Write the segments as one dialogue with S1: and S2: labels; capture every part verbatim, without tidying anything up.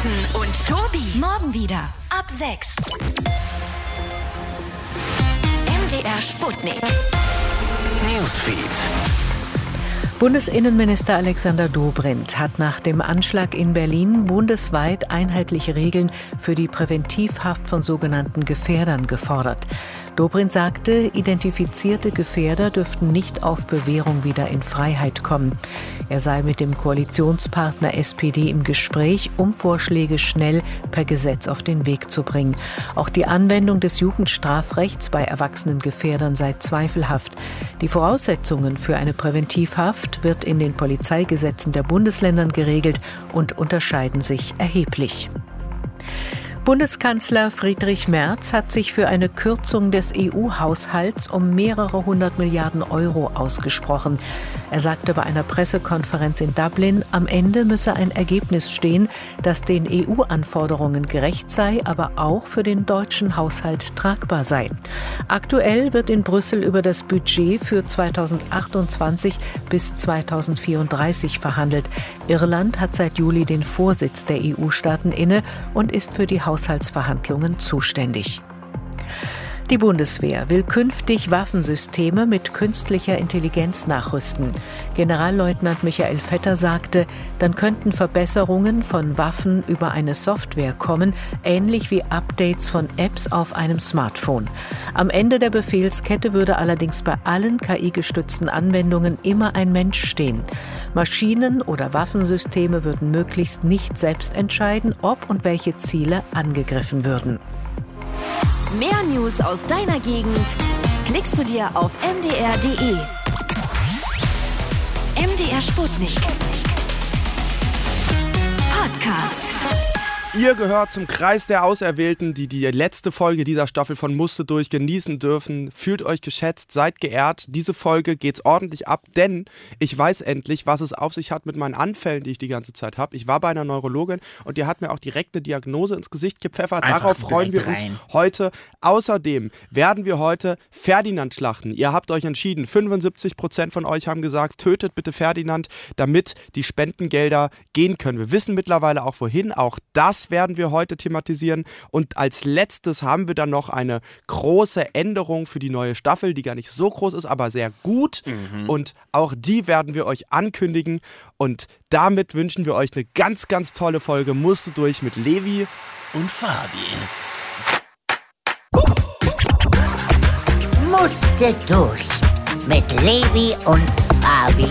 S1: Carsten und Tobi. Morgen wieder ab sechs. M D R Sputnik.
S2: Newsfeed.
S3: Bundesinnenminister Alexander Dobrindt hat nach dem Anschlag in Berlin bundesweit einheitliche Regeln für die Präventivhaft von sogenannten Gefährdern gefordert. Dobrindt sagte, identifizierte Gefährder dürften nicht auf Bewährung wieder in Freiheit kommen. Er sei mit dem Koalitionspartner S P D im Gespräch, um Vorschläge schnell per Gesetz auf den Weg zu bringen. Auch die Anwendung des Jugendstrafrechts bei erwachsenen Gefährdern sei zweifelhaft. Die Voraussetzungen für eine Präventivhaft wird in den Polizeigesetzen der Bundesländern geregelt und unterscheiden sich erheblich. Bundeskanzler Friedrich Merz hat sich für eine Kürzung des E U-Haushalts um mehrere hundert Milliarden Euro ausgesprochen. Er sagte bei einer Pressekonferenz in Dublin, am Ende müsse ein Ergebnis stehen, das den E U-Anforderungen gerecht sei, aber auch für den deutschen Haushalt tragbar sei. Aktuell wird in Brüssel über das Budget für zweitausendachtundzwanzig bis zweitausendvierunddreißig verhandelt. Irland hat seit Juli den Vorsitz der E U-Staaten inne und ist für die Haushaltsverhandlungen zuständig. Die Bundeswehr will künftig Waffensysteme mit künstlicher Intelligenz nachrüsten. Generalleutnant Michael Vetter sagte, dann könnten Verbesserungen von Waffen über eine Software kommen, ähnlich wie Updates von Apps auf einem Smartphone. Am Ende der Befehlskette würde allerdings bei allen K I-gestützten Anwendungen immer ein Mensch stehen. Maschinen oder Waffensysteme würden möglichst nicht selbst entscheiden, ob und welche Ziele angegriffen würden.
S1: Mehr News aus deiner Gegend klickst du dir auf m d r punkt d e. M D R Sputnik. Podcast.
S4: Ihr gehört zum Kreis der Auserwählten, die die letzte Folge dieser Staffel von Musste durch genießen dürfen. Fühlt euch geschätzt, seid geehrt. Diese Folge geht's ordentlich ab, denn ich weiß endlich, was es auf sich hat mit meinen Anfällen, die ich die ganze Zeit habe. Ich war bei einer Neurologin und die hat mir auch direkt eine Diagnose ins Gesicht gepfeffert. Einfach Darauf freuen wir uns rein. heute. Außerdem werden wir heute Ferdinand schlachten. Ihr habt euch entschieden, fünfundsiebzig Prozent von euch haben gesagt, tötet bitte Ferdinand, damit die Spendengelder gehen können. Wir wissen mittlerweile auch wohin, auch das werden wir heute thematisieren. Und als letztes haben wir dann noch eine große Änderung für die neue Staffel, die gar nicht so groß ist, aber sehr gut. Mhm. Und auch die werden wir euch ankündigen. Und damit wünschen wir euch eine ganz, ganz tolle Folge Musste durch mit Levi
S2: und Fabi.
S5: Musste durch mit Levi und Fabi.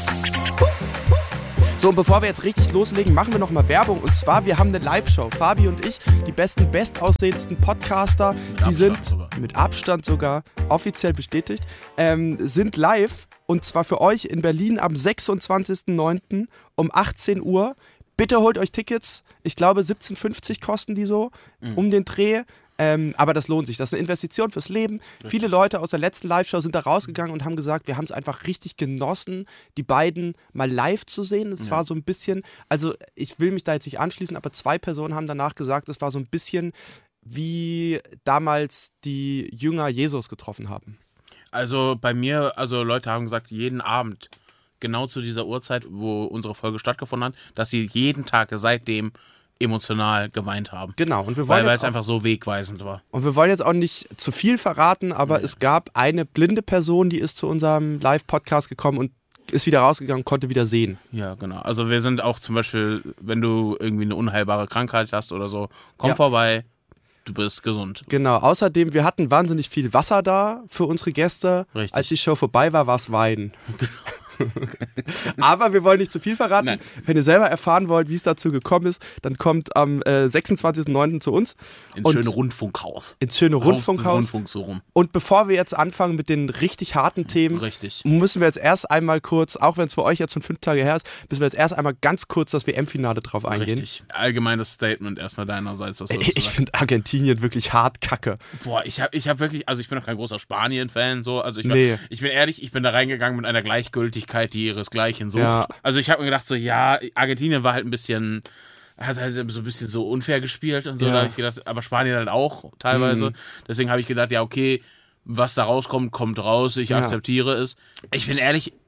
S4: So, und bevor wir jetzt richtig loslegen, machen wir nochmal Werbung. Und zwar, wir haben eine Live-Show. Fabi und ich, die besten, bestaussehendsten Podcaster, mit die Abstand sind sogar. mit Abstand sogar offiziell bestätigt, ähm, sind live. Und zwar für euch in Berlin am sechsundzwanzigsten neunten um achtzehn Uhr. Bitte holt euch Tickets. Ich glaube, siebzehn fünfzig kosten die so mhm. um den Dreh. Ähm, aber das lohnt sich. Das ist eine Investition fürs Leben. Richtig. Viele Leute aus der letzten Live-Show sind da rausgegangen und haben gesagt, wir haben es einfach richtig genossen, die beiden mal live zu sehen. Es ja. war so ein bisschen, also ich will mich da jetzt nicht anschließen, aber zwei Personen haben danach gesagt, es war so ein bisschen wie damals die Jünger Jesus getroffen haben.
S6: Also bei mir, also Leute haben gesagt, jeden Abend, genau zu dieser Uhrzeit, wo unsere Folge stattgefunden hat, dass sie jeden Tag seitdem emotional geweint haben.
S4: Genau. Und wir wollen
S6: weil es einfach so wegweisend war.
S4: Und wir wollen jetzt auch nicht zu viel verraten, aber ja. es gab eine blinde Person, die ist zu unserem Live-Podcast gekommen und ist wieder rausgegangen, konnte wieder sehen.
S6: Ja, genau. Also wir sind auch zum Beispiel, wenn du irgendwie eine unheilbare Krankheit hast oder so, komm
S4: ja.
S6: vorbei, du bist gesund.
S4: Genau. Außerdem, wir hatten wahnsinnig viel Wasser da für unsere Gäste.
S6: Richtig.
S4: Als die Show vorbei war, war es Wein. Genau. Aber wir wollen nicht zu viel verraten. Nein. Wenn ihr selber erfahren wollt, wie es dazu gekommen ist, dann kommt am äh, sechsundzwanzigsten neunten zu uns.
S6: Ins schöne Rundfunkhaus.
S4: Ins schöne Rundfunkhaus.
S6: Rundfunks so rum.
S4: Und bevor wir jetzt anfangen mit den richtig harten Themen,
S6: richtig.
S4: müssen wir jetzt erst einmal kurz, auch wenn es für euch jetzt schon fünf Tage her ist, müssen wir jetzt erst einmal ganz kurz das W M-Finale drauf eingehen.
S6: Richtig. Allgemeines Statement erstmal deinerseits. Was
S4: ich ich finde Argentinien wirklich hart kacke.
S6: Boah, ich habe ich hab wirklich, also ich bin noch kein großer Spanien-Fan, so, also ich, war,
S4: nee.
S6: ich bin ehrlich, ich bin da reingegangen mit einer Gleichgültigkeit, die ihresgleichen sucht.
S4: Ja.
S6: Also ich habe mir gedacht so, ja, Argentinien war halt ein bisschen, hat halt so ein bisschen so unfair gespielt und so,
S4: ja.
S6: da habe ich gedacht, aber Spanien halt auch teilweise. Mhm. Deswegen habe ich gedacht, ja okay, was da rauskommt, kommt raus, ich ja. akzeptiere es. Ich bin ehrlich,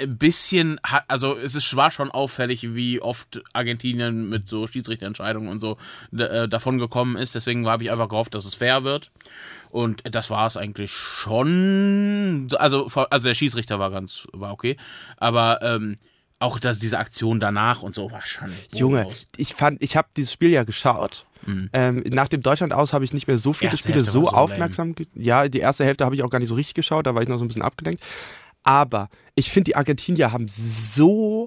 S6: ein bisschen, also es ist, war schon auffällig, wie oft Argentinien mit so Schiedsrichterentscheidungen und so äh, davon gekommen ist. Deswegen habe ich einfach gehofft, dass es fair wird. Und das war es eigentlich schon. Also, also der Schiedsrichter war ganz, war okay. Aber ähm, auch dass diese Aktion danach und so war schon.
S4: Junge,
S6: aus.
S4: ich fand, ich habe dieses Spiel ja geschaut. Mhm. Ähm, nach dem Deutschland aus habe ich nicht mehr so viele
S6: erste
S4: Spiele
S6: Hälfte
S4: so
S6: so
S4: aufmerksam. Ge- ja, die erste Hälfte habe ich auch gar nicht so richtig geschaut, da war ich noch so ein bisschen abgelenkt. Aber ich finde, die Argentinier haben so,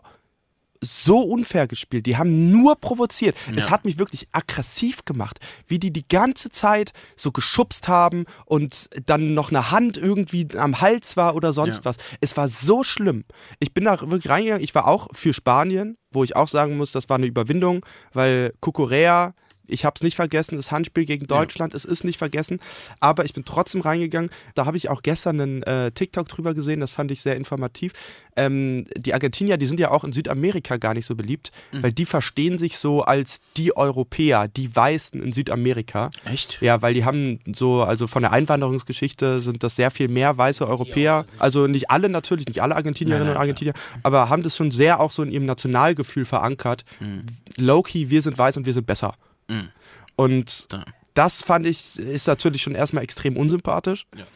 S4: so unfair gespielt. Die haben nur provoziert. Ja. Es hat mich wirklich aggressiv gemacht, wie die die ganze Zeit so geschubst haben und dann noch eine Hand irgendwie am Hals war oder sonst ja. was. Es war so schlimm. Ich bin da wirklich reingegangen. Ich war auch für Spanien, wo ich auch sagen muss, das war eine Überwindung, weil Cucurella, ich habe es nicht vergessen, das Handspiel gegen Deutschland, ja. es ist nicht vergessen, aber ich bin trotzdem reingegangen. Da habe ich auch gestern einen äh, TikTok drüber gesehen, das fand ich sehr informativ. Ähm, die Argentinier, die sind ja auch in Südamerika gar nicht so beliebt, mhm. weil die verstehen sich so als die Europäer, die Weißen in Südamerika.
S6: Echt?
S4: Ja, weil die haben so, also von der Einwanderungsgeschichte sind das sehr viel mehr weiße Europäer. Also nicht alle natürlich, nicht alle Argentinierinnen nein, nein, und Argentinier, ja. aber haben das schon sehr auch so in ihrem Nationalgefühl verankert. Mhm. Low-key, wir sind weiß und wir sind besser. Mhm. Und da. das fand ich, ist natürlich schon erstmal extrem unsympathisch. Ja.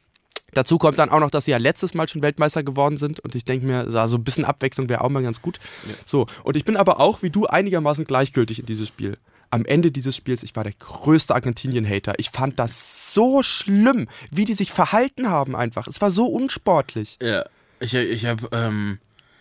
S4: Dazu kommt dann auch noch, dass sie ja letztes Mal schon Weltmeister geworden sind und ich denke mir, so ein bisschen Abwechslung wäre auch mal ganz gut. Ja. So, und ich bin aber auch, wie du, einigermaßen gleichgültig in dieses Spiel. Am Ende dieses Spiels, ich war der größte Argentinien-Hater. Ich fand das so schlimm, wie die sich verhalten haben einfach. Es war so unsportlich.
S6: Ja, ich, ich habe, ähm,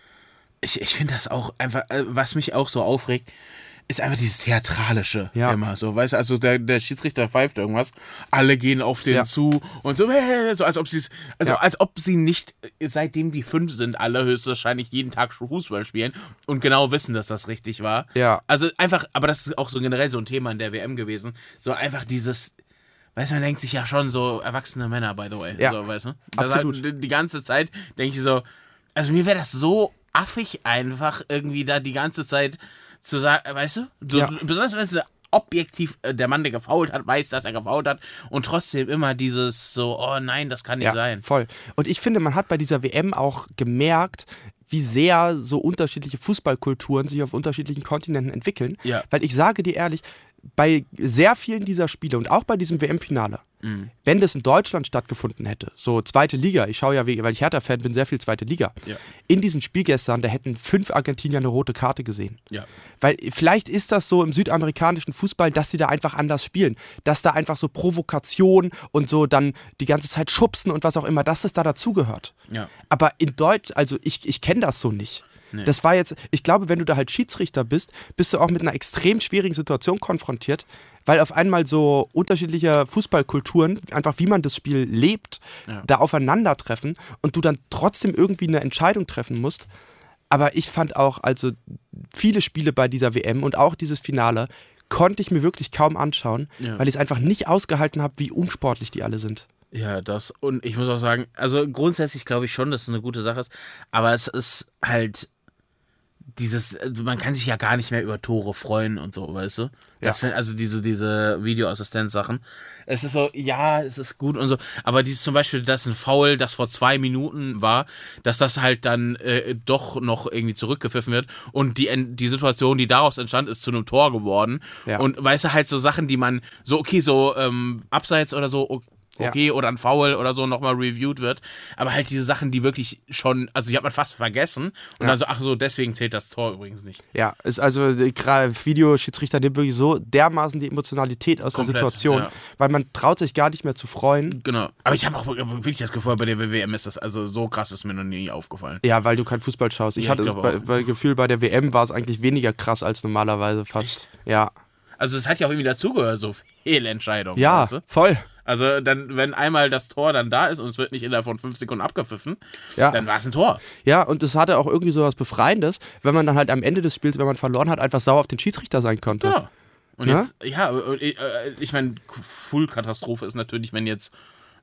S6: ich, ich finde das auch einfach, was mich auch so aufregt, ist einfach dieses Theatralische ja. immer so, weißt du, also der, der Schiedsrichter pfeift irgendwas, alle gehen auf den ja. zu und so, äh, so als ob sie also ja. als ob sie nicht, seitdem die fünf sind, alle höchstwahrscheinlich jeden Tag Fußball spielen und genau wissen, dass das richtig war.
S4: Ja.
S6: Also einfach, aber das ist auch so generell so ein Thema in der W M gewesen, so einfach dieses, weißt du, man denkt sich ja schon so, erwachsene Männer, by the way,
S4: ja.
S6: so, weißt du? Das
S4: absolut.
S6: Halt, die ganze Zeit denke ich so, also mir wäre das so affig einfach, irgendwie da die ganze Zeit zu sagen, weißt du? du ja. Besonders wenn es objektiv äh, der Mann, der gefoult hat, weiß, dass er gefoult hat und trotzdem immer dieses so, oh nein, das kann nicht
S4: ja,
S6: sein.
S4: Voll. Und ich finde, man hat bei dieser W M auch gemerkt, wie sehr so unterschiedliche Fußballkulturen sich auf unterschiedlichen Kontinenten entwickeln. Ja. Weil ich sage dir ehrlich, bei sehr vielen dieser Spiele und auch bei diesem W M-Finale, mhm. wenn das in Deutschland stattgefunden hätte, so zweite Liga, ich schaue ja, weil ich Hertha-Fan bin, sehr viel zweite Liga, ja. in diesem Spiel gestern, da hätten fünf Argentinier eine rote Karte gesehen. Ja. Weil vielleicht ist das so im südamerikanischen Fußball, dass sie da einfach anders spielen, dass da einfach so Provokation und so dann die ganze Zeit schubsen und was auch immer, dass es da dazugehört. Ja. Aber in Deutsch, also ich, ich kenne das so nicht. Nee. Das war jetzt, ich glaube, wenn du da halt Schiedsrichter bist, bist du auch mit einer extrem schwierigen Situation konfrontiert, weil auf einmal so unterschiedliche Fußballkulturen, einfach wie man das Spiel lebt, ja. da aufeinandertreffen und du dann trotzdem irgendwie eine Entscheidung treffen musst. Aber ich fand auch, also viele Spiele bei dieser W M und auch dieses Finale konnte ich mir wirklich kaum anschauen, ja. weil ich es einfach nicht ausgehalten habe, wie unsportlich die alle sind.
S6: Ja, das, und ich muss auch sagen, also grundsätzlich glaube ich schon, dass es eine gute Sache ist, aber es ist halt dieses, man kann sich ja gar nicht mehr über Tore freuen und so, weißt du? Das, ja. Also diese, diese Videoassistenz-Sachen. Es ist so, ja, es ist gut und so, aber dieses zum Beispiel, dass ein Foul, das vor zwei Minuten war, dass das halt dann äh, doch noch irgendwie zurückgepfiffen wird und die, die Situation, die daraus entstand, ist zu einem Tor geworden. Ja. Und weißt du, halt so Sachen, die man so, okay, so ähm, abseits oder so, okay, okay, ja. oder ein Foul oder so nochmal reviewed wird, aber halt diese Sachen, die wirklich schon, also die hat man fast vergessen und ja. dann so, ach so, deswegen zählt das Tor übrigens nicht.
S4: Ja, ist also, gerade Videoschiedsrichter nimmt wirklich so dermaßen die Emotionalität aus Komplett, der Situation, ja. weil man traut sich gar nicht mehr zu freuen.
S6: Genau, aber ich habe auch wirklich das Gefühl, bei der W M ist das, also so krass ist mir noch nie aufgefallen.
S4: Ja, weil du kein Fußball schaust. Ich ja, hatte ich bei, bei Gefühl, bei der W M war es eigentlich weniger krass als normalerweise fast. Echt? Ja.
S6: Also es hat ja auch irgendwie dazugehört, so Fehlentscheidungen.
S4: Ja,
S6: weißt du?
S4: voll.
S6: Also dann, wenn einmal das Tor dann da ist und es wird nicht innerhalb von fünf Sekunden abgepfiffen,
S4: ja.
S6: dann war es ein Tor.
S4: Ja, und es hatte auch irgendwie so was Befreiendes, wenn man dann halt am Ende des Spiels, wenn man verloren hat, einfach sauer auf den Schiedsrichter sein konnte.
S6: Genau. Und ja? jetzt, ja, ich meine, Full-Katastrophe ist natürlich, wenn jetzt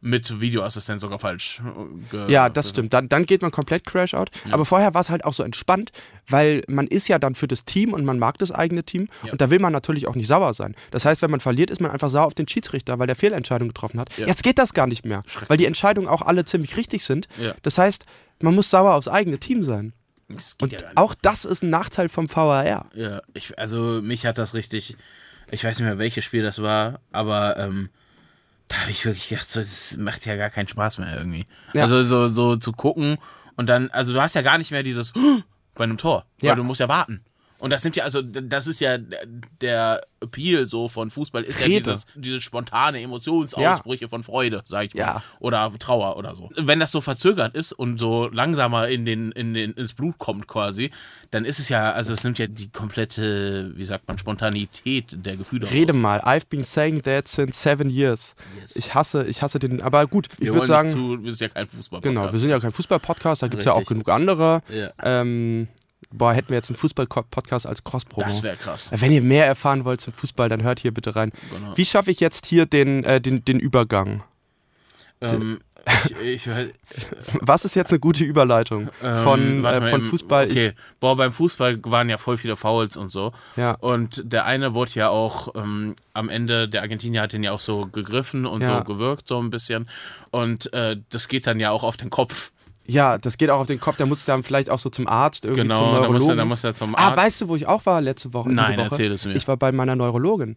S6: mit Videoassistent sogar falsch. Ge-
S4: Ja, das stimmt. Dann, dann geht man komplett Crash-Out.
S6: Ja.
S4: Aber vorher war es halt auch so entspannt, weil man ist ja dann für das Team und man mag das eigene Team.
S6: Ja.
S4: Und da will man natürlich auch nicht sauer sein. Das heißt, wenn man verliert, ist man einfach sauer auf den Schiedsrichter, weil der Fehlentscheidung getroffen hat.
S6: Ja.
S4: Jetzt geht das gar nicht mehr, weil die Entscheidungen auch alle ziemlich richtig sind.
S6: Ja.
S4: Das heißt, man muss sauer aufs eigene Team sein.
S6: Das geht
S4: Und
S6: ja gar nicht.
S4: auch das ist ein Nachteil vom V A R.
S6: Ja, ich, also mich hat das richtig, ich weiß nicht mehr, welches Spiel das war, aber ähm, da habe ich wirklich gedacht, so, das macht ja gar keinen Spaß mehr irgendwie.
S4: Ja.
S6: Also so, so zu gucken und dann, also du hast ja gar nicht mehr dieses bei einem Tor,
S4: Ja.
S6: weil du musst ja warten. Und das nimmt ja, also das ist ja der Appeal so von Fußball, ist ja
S4: Rede.
S6: dieses, diese spontane Emotionsausbrüche von Freude, sag ich mal.
S4: Ja.
S6: Oder Trauer oder so. Wenn das so verzögert ist und so langsamer in den, in den, ins Blut kommt quasi, dann ist es ja, also es nimmt ja die komplette, wie sagt man, Spontanität der Gefühle
S4: Rede
S6: raus.
S4: mal. I've been saying that since seven years.
S6: Yes.
S4: Ich hasse, ich hasse den, aber gut, ich
S6: Wir
S4: würde
S6: wollen
S4: sagen,
S6: nicht zu, wir sind ja kein Fußball.
S4: genau, wir sind ja kein Fußball-Podcast, da gibt es ja auch
S6: Richtig.
S4: genug andere.
S6: Ja.
S4: Ähm, boah, hätten wir jetzt einen Fußball-Podcast als Cross-Promo.
S6: Das wäre krass.
S4: Wenn ihr mehr erfahren wollt zum Fußball, dann hört hier bitte rein.
S6: Genau.
S4: Wie schaffe ich jetzt hier den, äh, den, den Übergang?
S6: Ähm, ich, ich,
S4: Was ist jetzt eine gute Überleitung von,
S6: Ähm, warte
S4: äh,
S6: mal
S4: von
S6: eben.
S4: Fußball? Ich,
S6: Okay, boah, beim Fußball waren ja voll viele Fouls und so.
S4: ja.
S6: Und der eine wurde ja auch ähm, am Ende, der Argentinier hat den ja auch so gegriffen und
S4: Ja.
S6: so gewirkt, so ein bisschen. Und äh, das geht dann ja auch auf den Kopf.
S4: ja, das geht auch auf den Kopf. Der muss dann vielleicht auch so zum Arzt, irgendwie zum
S6: Genau, da
S4: Neurologen.
S6: muss er, da muss er zum
S4: ah,
S6: Arzt.
S4: weißt du, wo ich auch war letzte Woche?
S6: Nein,
S4: diese Woche?
S6: erzähl es mir.
S4: Ich war bei meiner Neurologin.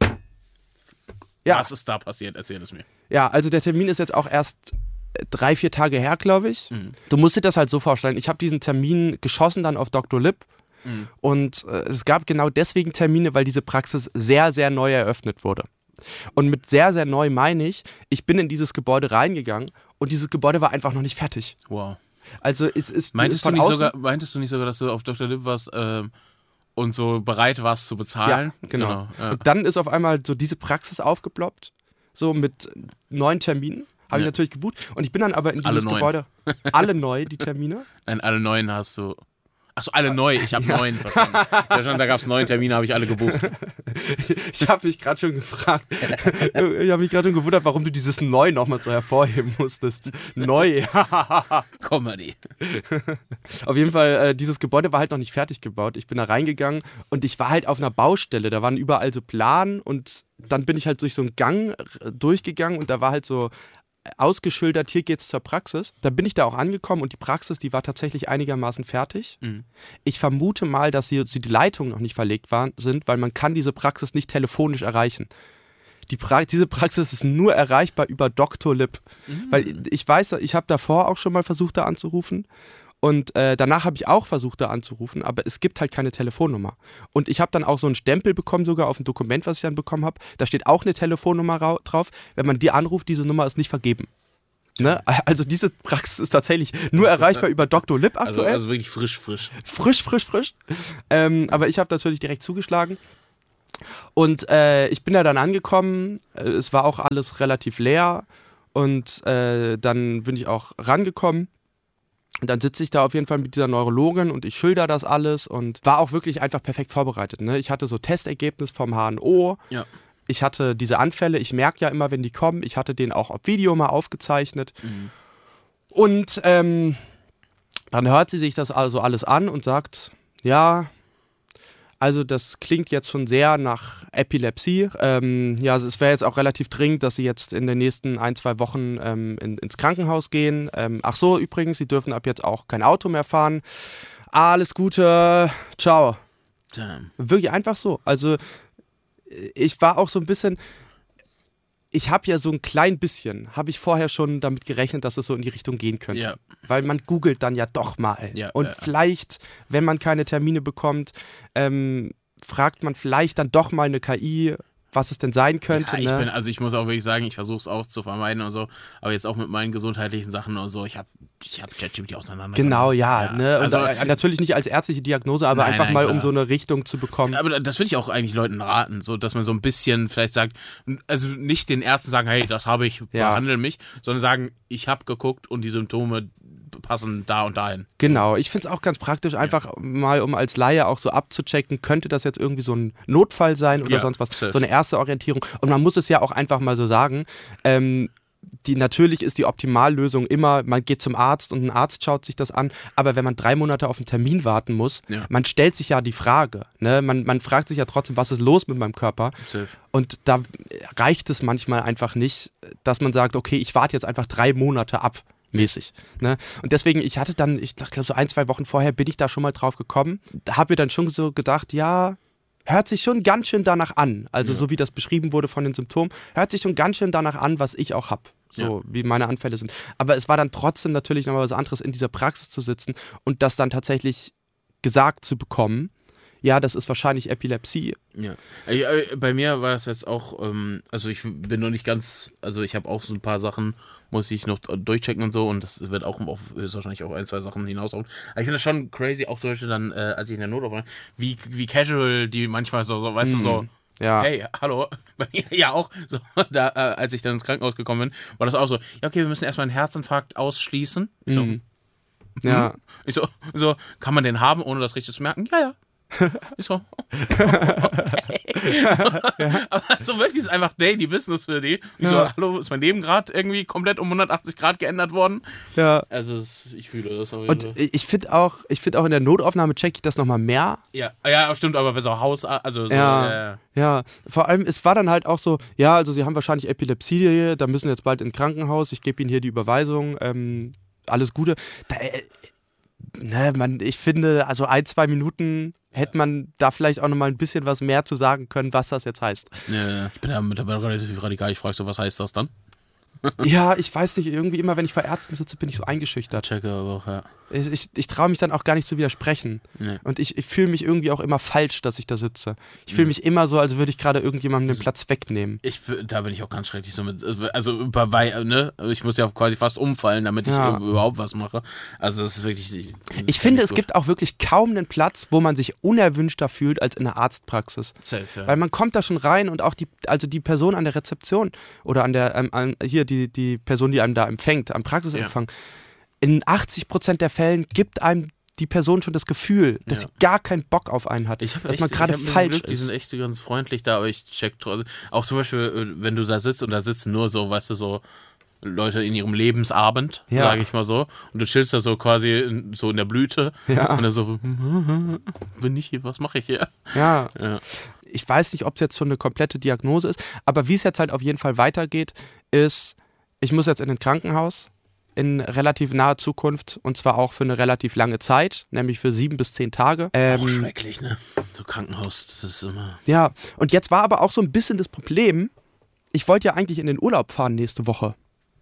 S4: Ja.
S6: Was ist da passiert? Erzähl es mir.
S4: Ja, also der Termin ist jetzt auch erst drei, vier Tage her, glaube ich.
S6: Mhm.
S4: Du musst dir das halt so vorstellen. Ich habe diesen Termin geschossen dann auf Doktor Lipp.
S6: Mhm.
S4: Und äh, es gab genau deswegen Termine, weil diese Praxis sehr, sehr neu eröffnet wurde. Und mit sehr, sehr neu meine ich, ich bin in dieses Gebäude reingegangen und dieses Gebäude war einfach noch nicht fertig.
S6: Wow.
S4: Also es ist
S6: Meintest du,
S4: von
S6: nicht
S4: außen,
S6: sogar, meintest du nicht sogar, dass du auf Doktor Lipp warst ähm, und so bereit warst zu bezahlen?
S4: Ja, genau.
S6: Ja.
S4: Und dann ist auf einmal so diese Praxis aufgeploppt, so mit neun Terminen. Habe ich
S6: Ja.
S4: natürlich gebucht. Und ich bin dann aber in
S6: Alle
S4: dieses
S6: neun.
S4: Gebäude. Alle neu, die Termine.
S6: Nein, alle neun hast du. Achso, alle neu. Ich habe neun verstanden. Ja, schon, da gab es neun Termine, habe ich alle gebucht.
S4: Ich habe mich gerade schon gefragt, ich habe mich gerade schon gewundert, warum du dieses Neu nochmal so hervorheben musstest. Neu.
S6: Comedy.
S4: Auf jeden Fall, äh, dieses Gebäude war halt noch nicht fertig gebaut. Ich bin da reingegangen und ich war halt auf einer Baustelle. Da waren überall so Planen und dann bin ich halt durch so einen Gang äh, durchgegangen und da war halt so ausgeschildert, hier geht's zur Praxis. Da bin ich da auch angekommen und die Praxis, die war tatsächlich einigermaßen fertig.
S6: Mhm.
S4: Ich vermute mal, dass sie, sie die Leitungen noch nicht verlegt waren, sind, weil man kann diese Praxis nicht telefonisch erreichen. Die pra- diese Praxis ist nur erreichbar über Doktor Lipp.
S6: Mhm.
S4: Weil ich weiß, ich habe davor auch schon mal versucht, da anzurufen. Und äh, danach habe ich auch versucht, da anzurufen, aber es gibt halt keine Telefonnummer. Und ich habe dann auch so einen Stempel bekommen, sogar auf ein Dokument, was ich dann bekommen habe. Da steht auch eine Telefonnummer ra- drauf. Wenn man die anruft, diese Nummer ist nicht vergeben. Ne? Also diese Praxis ist tatsächlich nur erreichbar über Doktor Lipp
S6: Also,
S4: aktuell.
S6: also wirklich frisch, frisch.
S4: Frisch, frisch, frisch. Ähm, aber ich habe natürlich direkt zugeschlagen. Und äh, ich bin da dann angekommen. Äh, Es war auch alles relativ leer. Und äh, dann bin ich auch rangekommen. Und dann sitze ich da auf jeden Fall mit dieser Neurologin und ich schilder das alles und war auch wirklich einfach perfekt vorbereitet. Ne? Ich hatte so Testergebnis vom H N O.
S6: Ja.
S4: Ich hatte diese Anfälle. Ich merke ja immer, wenn die kommen. Ich hatte den auch auf Video mal aufgezeichnet.
S6: Mhm.
S4: Und ähm, dann hört sie sich das also alles an und sagt, ja, also das klingt jetzt schon sehr nach Epilepsie. Ähm, ja, es wäre jetzt auch relativ dringend, dass Sie jetzt in den nächsten ein, zwei Wochen ähm, in, ins Krankenhaus gehen. Ähm, ach so, übrigens, Sie dürfen ab jetzt auch kein Auto mehr fahren. Alles Gute, ciao.
S6: Damn.
S4: Wirklich einfach so. Also ich war auch so ein bisschen, ich habe ja so ein klein bisschen, habe ich vorher schon damit gerechnet, dass es so in die Richtung gehen könnte.
S6: Ja.
S4: Weil man googelt dann ja doch mal.
S6: Ja,
S4: und
S6: ja, ja.
S4: vielleicht, wenn man keine Termine bekommt, ähm, fragt man vielleicht dann doch mal eine K I, was es denn sein könnte.
S6: Ja, ich
S4: ne?
S6: bin, also ich muss auch wirklich sagen, ich versuche es auch zu vermeiden und so, aber jetzt auch mit meinen gesundheitlichen Sachen und so, ich habe ich hab ChatGPT auseinander.
S4: Genau, ja. Ne? Und
S6: Also,
S4: äh, natürlich nicht als ärztliche Diagnose, aber
S6: Nein,
S4: einfach
S6: nein,
S4: mal,
S6: klar.
S4: um so eine Richtung zu bekommen.
S6: aber das würde ich auch eigentlich Leuten raten, so dass man so ein bisschen vielleicht sagt, also nicht den Ärzten sagen, hey, das habe ich,
S4: Ja.
S6: behandle mich, sondern sagen, ich habe geguckt und die Symptome passen da und dahin.
S4: Genau, ich finde es auch ganz praktisch, einfach mal, um als Laie auch so abzuchecken, könnte das jetzt irgendwie so ein Notfall sein oder
S6: Ja,
S4: sonst was,
S6: safe.
S4: so eine erste Orientierung. Und man muss es ja auch einfach mal so sagen, ähm, die, natürlich ist die Optimallösung immer, man geht zum Arzt und ein Arzt schaut sich das an, aber wenn man drei Monate auf einen Termin warten muss,
S6: Ja.
S4: man stellt sich ja die Frage, ne? man, man fragt sich ja trotzdem, was ist los mit meinem Körper?
S6: Safe.
S4: Und da reicht es manchmal einfach nicht, dass man sagt, okay, ich warte jetzt einfach drei Monate ab. Mäßig. Ne? Und deswegen, ich hatte dann, ich glaube so ein, zwei Wochen vorher bin ich da schon mal drauf gekommen, da habe mir dann schon so gedacht, ja, hört sich schon ganz schön danach an, also
S6: Ja.
S4: so wie das beschrieben wurde von den Symptomen, hört sich schon ganz schön danach an, was ich auch habe, so
S6: Ja.
S4: wie meine Anfälle sind. Aber es war dann trotzdem natürlich nochmal was anderes, in dieser Praxis zu sitzen und das dann tatsächlich gesagt zu bekommen, ja, das ist wahrscheinlich Epilepsie.
S6: Ja. Äh, äh, Bei mir war das jetzt auch, ähm, also ich bin noch nicht ganz, also ich habe auch so ein paar Sachen, muss ich noch durchchecken und so und das wird auch auf wahrscheinlich auch ein, zwei Sachen hinauslaufen. Aber ich finde das schon crazy, auch zum Beispiel dann, äh, als ich in der Notauf war, wie, wie casual die manchmal so, so weißt du, so,
S4: Ja.
S6: hey, hallo, bei mir ja auch, so, da, äh, als ich dann ins Krankenhaus gekommen bin, war das auch so, ja okay, wir müssen erstmal einen Herzinfarkt ausschließen. Ich so,
S4: Mhm. Ja.
S6: ich so, so, kann man den haben, ohne das richtig zu merken? Ja, ja. Ich so, okay. so, aber so wirklich ist einfach Daily Business für die. Ich so,
S4: Ja.
S6: hallo, ist mein Leben gerade irgendwie komplett um hundertachtzig Grad geändert worden?
S4: Ja.
S6: Also es, ich fühle das. Aber
S4: Und ich finde auch, ich finde auch in der Notaufnahme checke ich das nochmal mehr.
S6: ja, ja, stimmt, aber besser Haus, also so,
S4: Ja.
S6: äh,
S4: Ja, vor allem, es war dann halt auch so, ja, also sie haben wahrscheinlich Epilepsie, da müssen jetzt bald ins Krankenhaus, ich gebe ihnen hier die Überweisung, ähm, alles Gute. Da, äh, ne, man, ich finde, also ein, zwei Minuten hätte man da vielleicht auch nochmal ein bisschen was mehr zu sagen können, was das jetzt heißt.
S6: ja, ich bin da mittlerweile relativ radikal. Ich frage so, was heißt das dann?
S4: Ja, ich weiß nicht, irgendwie immer, wenn ich vor Ärzten sitze, bin ich so eingeschüchtert.
S6: Checke aber auch, ja.
S4: Ich, ich, ich traue mich dann auch gar nicht zu widersprechen.
S6: Nee.
S4: Und ich, ich fühle mich irgendwie auch immer falsch, dass ich da sitze. Ich fühle mich immer so, als würde ich gerade irgendjemandem den Platz wegnehmen.
S6: Ich, da bin ich auch ganz schrecklich so mit, also bei, bei, ne, ich muss ja quasi fast umfallen, damit ich
S4: Ja.
S6: überhaupt was mache. Also das ist wirklich. Ich,
S4: Ich finde, es gibt auch wirklich kaum einen Platz, wo man sich unerwünschter fühlt als in der Arztpraxis.
S6: Safe, ja.
S4: Weil man kommt da schon rein und auch die, also die Person an der Rezeption oder an der, ähm, an, hier die, die Person, die einem da empfängt, am Praxisempfang, in achtzig Prozent der Fällen gibt einem die Person schon das Gefühl, dass
S6: Ja.
S4: sie gar keinen Bock auf einen hat,
S6: Ich hab
S4: dass
S6: echt,
S4: man gerade
S6: ich hab ein bisschen
S4: falsch
S6: Glück, Die
S4: ist.
S6: sind echt ganz freundlich da, aber ich check trotzdem. Auch zum Beispiel, wenn du da sitzt und da sitzen nur so, weißt du, so Leute in ihrem Lebensabend,
S4: Ja.
S6: sage ich mal so. Und du chillst da so quasi in, so in der Blüte.
S4: Ja.
S6: Und dann so, bin ich hier, was mache ich hier?
S4: Ja.
S6: Ja.
S4: Ich weiß nicht, ob es jetzt schon eine komplette Diagnose ist, aber wie es jetzt halt auf jeden Fall weitergeht, ist, ich muss jetzt in ein Krankenhaus in relativ naher Zukunft und zwar auch für eine relativ lange Zeit, nämlich für sieben bis zehn Tage. Ähm,
S6: Auch schrecklich, ne? So Krankenhaus, das ist immer.
S4: Ja, und jetzt war aber auch so ein bisschen das Problem, ich wollte ja eigentlich in den Urlaub fahren nächste Woche.